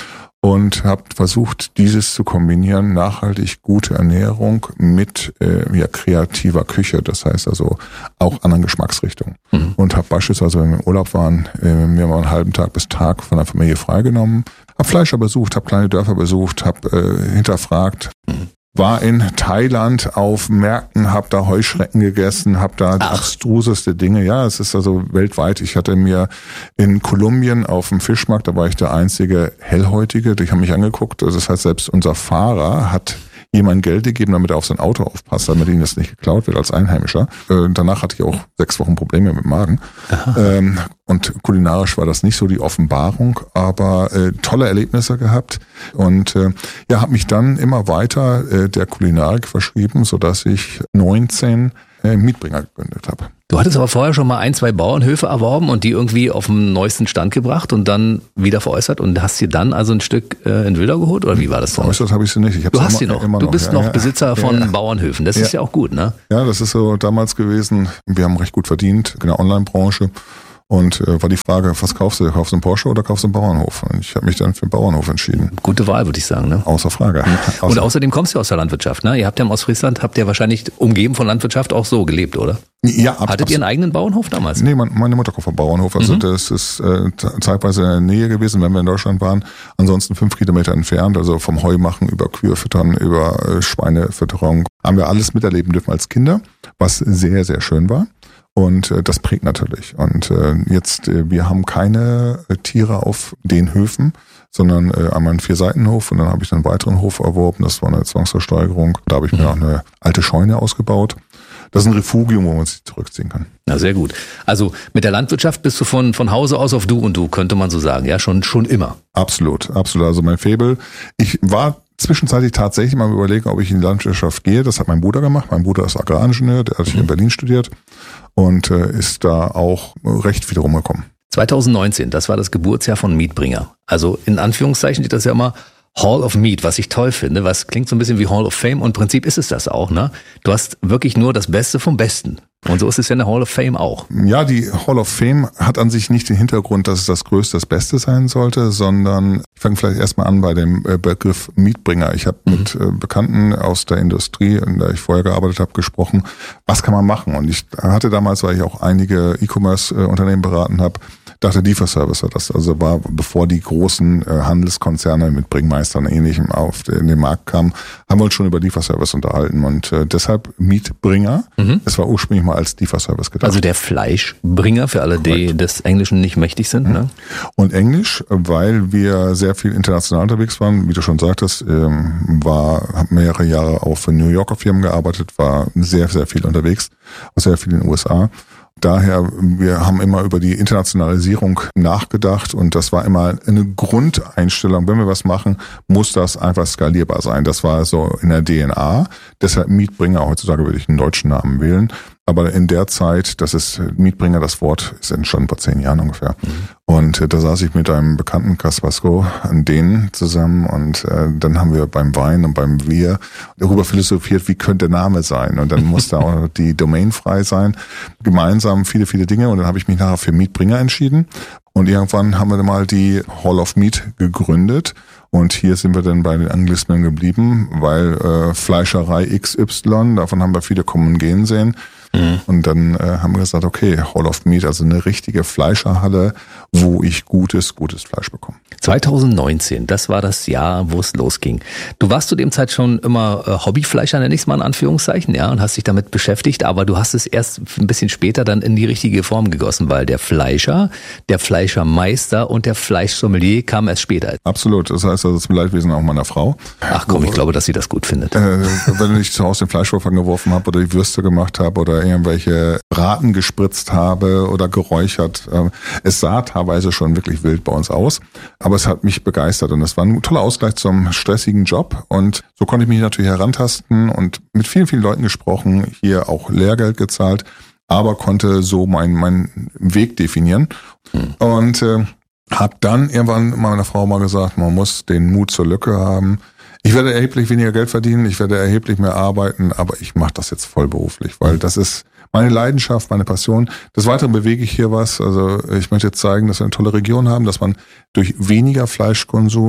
und habe versucht, dieses zu kombinieren, nachhaltig gute Ernährung mit äh, ja, kreativer Küche, das heißt also auch anderen Geschmacksrichtungen. Mhm. Und habe beispielsweise, wenn wir im Urlaub waren, äh, mir mal einen halben Tag bis Tag von der Familie freigenommen, habe Fleischer besucht, habe kleine Dörfer besucht, habe äh, hinterfragt, mhm. war in Thailand auf Märkten, habe da Heuschrecken gegessen, habe da Ach. abstruseste Dinge. Ja, es ist also weltweit. Ich hatte mir in Kolumbien auf dem Fischmarkt, da war ich der einzige Hellhäutige, ich habe mich angeguckt. Also das heißt, selbst unser Fahrer hat jemand Geld gegeben, damit er auf sein Auto aufpasst, damit ihm das nicht geklaut wird als Einheimischer. Äh, danach hatte ich auch sechs Wochen Probleme mit dem Magen. Ähm, und kulinarisch war das nicht so die Offenbarung, aber äh, tolle Erlebnisse gehabt. Und äh, ja, habe mich dann immer weiter äh, der Kulinarik verschrieben, sodass ich neunzehn äh, Mietbringer gegründet habe. Du hattest aber vorher schon mal ein, zwei Bauernhöfe erworben und die irgendwie auf den neuesten Stand gebracht und dann wieder veräußert und hast dir dann also ein Stück äh, in Wilder geholt oder wie war das? Veräußert habe ich sie nicht. Ich du hast sie noch. Immer du noch. bist ja, noch ja. Besitzer von ja. Bauernhöfen. Das ja. ist ja auch gut, ne? Ja, das ist so damals gewesen. Wir haben recht gut verdient in der Online-Branche. Und äh, war die Frage, was kaufst du? Kaufst du einen Porsche oder kaufst du einen Bauernhof? Und ich habe mich dann für einen Bauernhof entschieden. Gute Wahl, würde ich sagen, ne? Außer Frage. Mhm. Außer Und außerdem kommst du aus der Landwirtschaft, ne? Ihr habt ja im Ostfriesland, habt ihr wahrscheinlich umgeben von Landwirtschaft auch so gelebt, oder? Ja, ab, Hattet ihr einen eigenen Bauernhof damals? Nee, mein, meine Mutter kommt vom Bauernhof. Also mhm. das ist äh, zeitweise in der Nähe gewesen, wenn wir in Deutschland waren. Ansonsten fünf Kilometer entfernt, also vom Heumachen über Kühe füttern, über äh, Schweinefütterung. Haben wir alles miterleben dürfen als Kinder, was sehr, sehr schön war. Und äh, das prägt natürlich. Und äh, jetzt, äh, wir haben keine äh, Tiere auf den Höfen, sondern äh, einmal einen Vier-Seiten-Hof und dann habe ich einen weiteren Hof erworben. Das war eine Zwangsversteigerung. Da habe ich mir mhm. auch eine alte Scheune ausgebaut. Das ist ein Refugium, wo man sich zurückziehen kann. Na, sehr gut. Also mit der Landwirtschaft bist du von von Hause aus auf Du und Du, könnte man so sagen. Ja, schon schon immer. Absolut, absolut. Also mein Faible. Ich war zwischenzeitlich tatsächlich mal überlegen, ob ich in die Landwirtschaft gehe. Das hat mein Bruder gemacht. Mein Bruder ist Agraringenieur, der hat mhm. in Berlin studiert und äh, ist da auch recht viel rumgekommen. zwanzig neunzehn, das war das Geburtsjahr von Mietbringer. Also in Anführungszeichen steht das ja immer Hall of Meat, was ich toll finde, was klingt so ein bisschen wie Hall of Fame und im Prinzip ist es das auch, ne? Du hast wirklich nur das Beste vom Besten. Und so ist es ja in der Hall of Fame auch. Ja, die Hall of Fame hat an sich nicht den Hintergrund, dass es das Größte, das Beste sein sollte, sondern ich fange vielleicht erstmal an bei dem Begriff Mietbringer. Ich habe mhm. mit Bekannten aus der Industrie, in der ich vorher gearbeitet habe, gesprochen, was kann man machen? Und ich hatte damals, weil ich auch einige E-Commerce-Unternehmen beraten habe, dachte Lieferservice war das. Also war, bevor die großen Handelskonzerne mit Bringmeistern und Ähnlichem auf den, den Markt kamen, haben wir uns schon über Lieferservice unterhalten. Und äh, deshalb Mietbringer. Mhm. Es war ursprünglich mal als Lieferservice gedacht. Also der Fleischbringer für alle, die Correct. Des Englischen nicht mächtig sind. Mhm. Ne? Und Englisch, weil wir sehr viel international unterwegs waren, wie du schon sagtest, ähm, war, habe mehrere Jahre auch für New Yorker Firmen gearbeitet, war sehr, sehr viel unterwegs, auch sehr viel in den U S A. Daher, wir haben immer über die Internationalisierung nachgedacht und das war immer eine Grundeinstellung. Wenn wir was machen, muss das einfach skalierbar sein. Das war so in der D N A. Deshalb Mietbringer, heutzutage würde ich einen deutschen Namen wählen. Aber in der Zeit, das ist Mietbringer, das Wort ist entstanden vor zehn Jahren ungefähr. Mhm. Und äh, da saß ich mit einem Bekannten, Kaspasco, an denen zusammen und äh, dann haben wir beim Wein und beim Bier darüber philosophiert, wie könnte der Name sein. Und dann musste auch die Domain frei sein. Gemeinsam viele, viele Dinge und dann habe ich mich nachher für Mietbringer entschieden. Und irgendwann haben wir dann mal die Hall of Meat gegründet. Und hier sind wir dann bei den Anglismen geblieben, weil äh, Fleischerei X Y, davon haben wir viele kommen und gehen sehen. Mhm. Und dann äh, haben wir gesagt, okay, Hall of Meat, also eine richtige Fleischerhalle, wo ich gutes, gutes Fleisch bekomme. zwanzig neunzehn, das war das Jahr, wo es losging. Du warst zu dem Zeit schon immer äh, Hobbyfleischer, nenne ich es mal in Anführungszeichen, ja, und hast dich damit beschäftigt, aber du hast es erst ein bisschen später dann in die richtige Form gegossen, weil der Fleischer, der Fleischermeister und der Fleischsommelier kam erst später. Absolut, das heißt also zum Leidwesen auch meiner Frau. Ach komm, ich glaube, dass sie das gut findet. Äh, wenn ich zu Hause den Fleischwurf angeworfen habe oder die Würste gemacht habe oder irgendwelche Braten gespritzt habe oder geräuchert. Es sah teilweise schon wirklich wild bei uns aus, aber es hat mich begeistert und es war ein toller Ausgleich zum stressigen Job und so konnte ich mich natürlich herantasten und mit vielen, vielen Leuten gesprochen, hier auch Lehrgeld gezahlt, aber konnte so meinen meinen Weg definieren hm. und äh, habe dann irgendwann meiner Frau mal gesagt, man muss den Mut zur Lücke haben. Ich werde erheblich weniger Geld verdienen, ich werde erheblich mehr arbeiten, aber ich mache das jetzt vollberuflich, weil das ist meine Leidenschaft, meine Passion. Des Weiteren bewege ich hier was. Also ich möchte jetzt zeigen, dass wir eine tolle Region haben, dass man durch weniger Fleischkonsum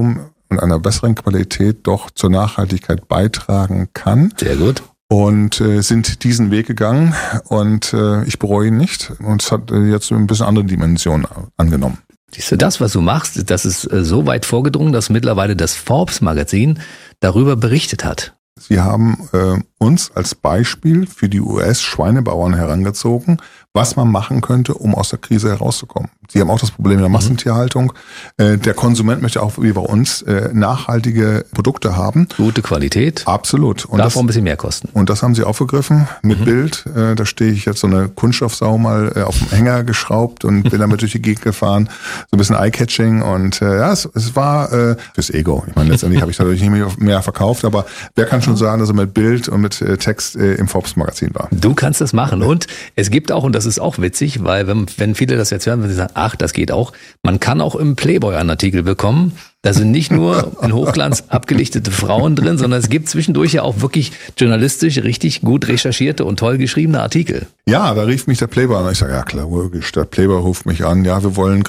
und einer besseren Qualität doch zur Nachhaltigkeit beitragen kann. Sehr gut. Und äh, sind diesen Weg gegangen und äh, ich bereue ihn nicht. Und es hat äh, jetzt ein bisschen andere Dimensionen angenommen. Siehst du, das, was du machst, das ist äh, so weit vorgedrungen, dass mittlerweile das Forbes-Magazin darüber berichtet hat. Sie haben äh, uns als Beispiel für die U S-Schweinebauern herangezogen, was man machen könnte, um aus der Krise herauszukommen. Sie haben auch das Problem der Massentierhaltung. Äh, der Konsument möchte auch wie bei uns äh, nachhaltige Produkte haben. Gute Qualität. Absolut. Und darf das, auch ein bisschen mehr kosten. Und das haben sie aufgegriffen mit Mhm. Bild. Äh, da stehe ich jetzt so eine Kunststoffsau mal äh, auf dem Hänger geschraubt und bin damit durch die Gegend gefahren. So ein bisschen Eye-Catching und äh, ja, es, es war äh, fürs Ego. Ich meine, letztendlich habe ich dadurch nicht mehr, mehr verkauft, aber wer kann schon sagen, dass er mit Bild und mit äh, Text äh, im Forbes-Magazin war? Du kannst das machen und es gibt auch, und das ist auch witzig, weil wenn, wenn viele das jetzt hören, wenn sie sagen, ach, das geht auch, man kann auch im Playboy einen Artikel bekommen. Da sind nicht nur in Hochglanz abgelichtete Frauen drin, sondern es gibt zwischendurch ja auch wirklich journalistisch richtig gut recherchierte und toll geschriebene Artikel. Ja, da rief mich der Playboy an. Ich sage, ja klar, logisch, der Playboy ruft mich an. Ja, wir wollen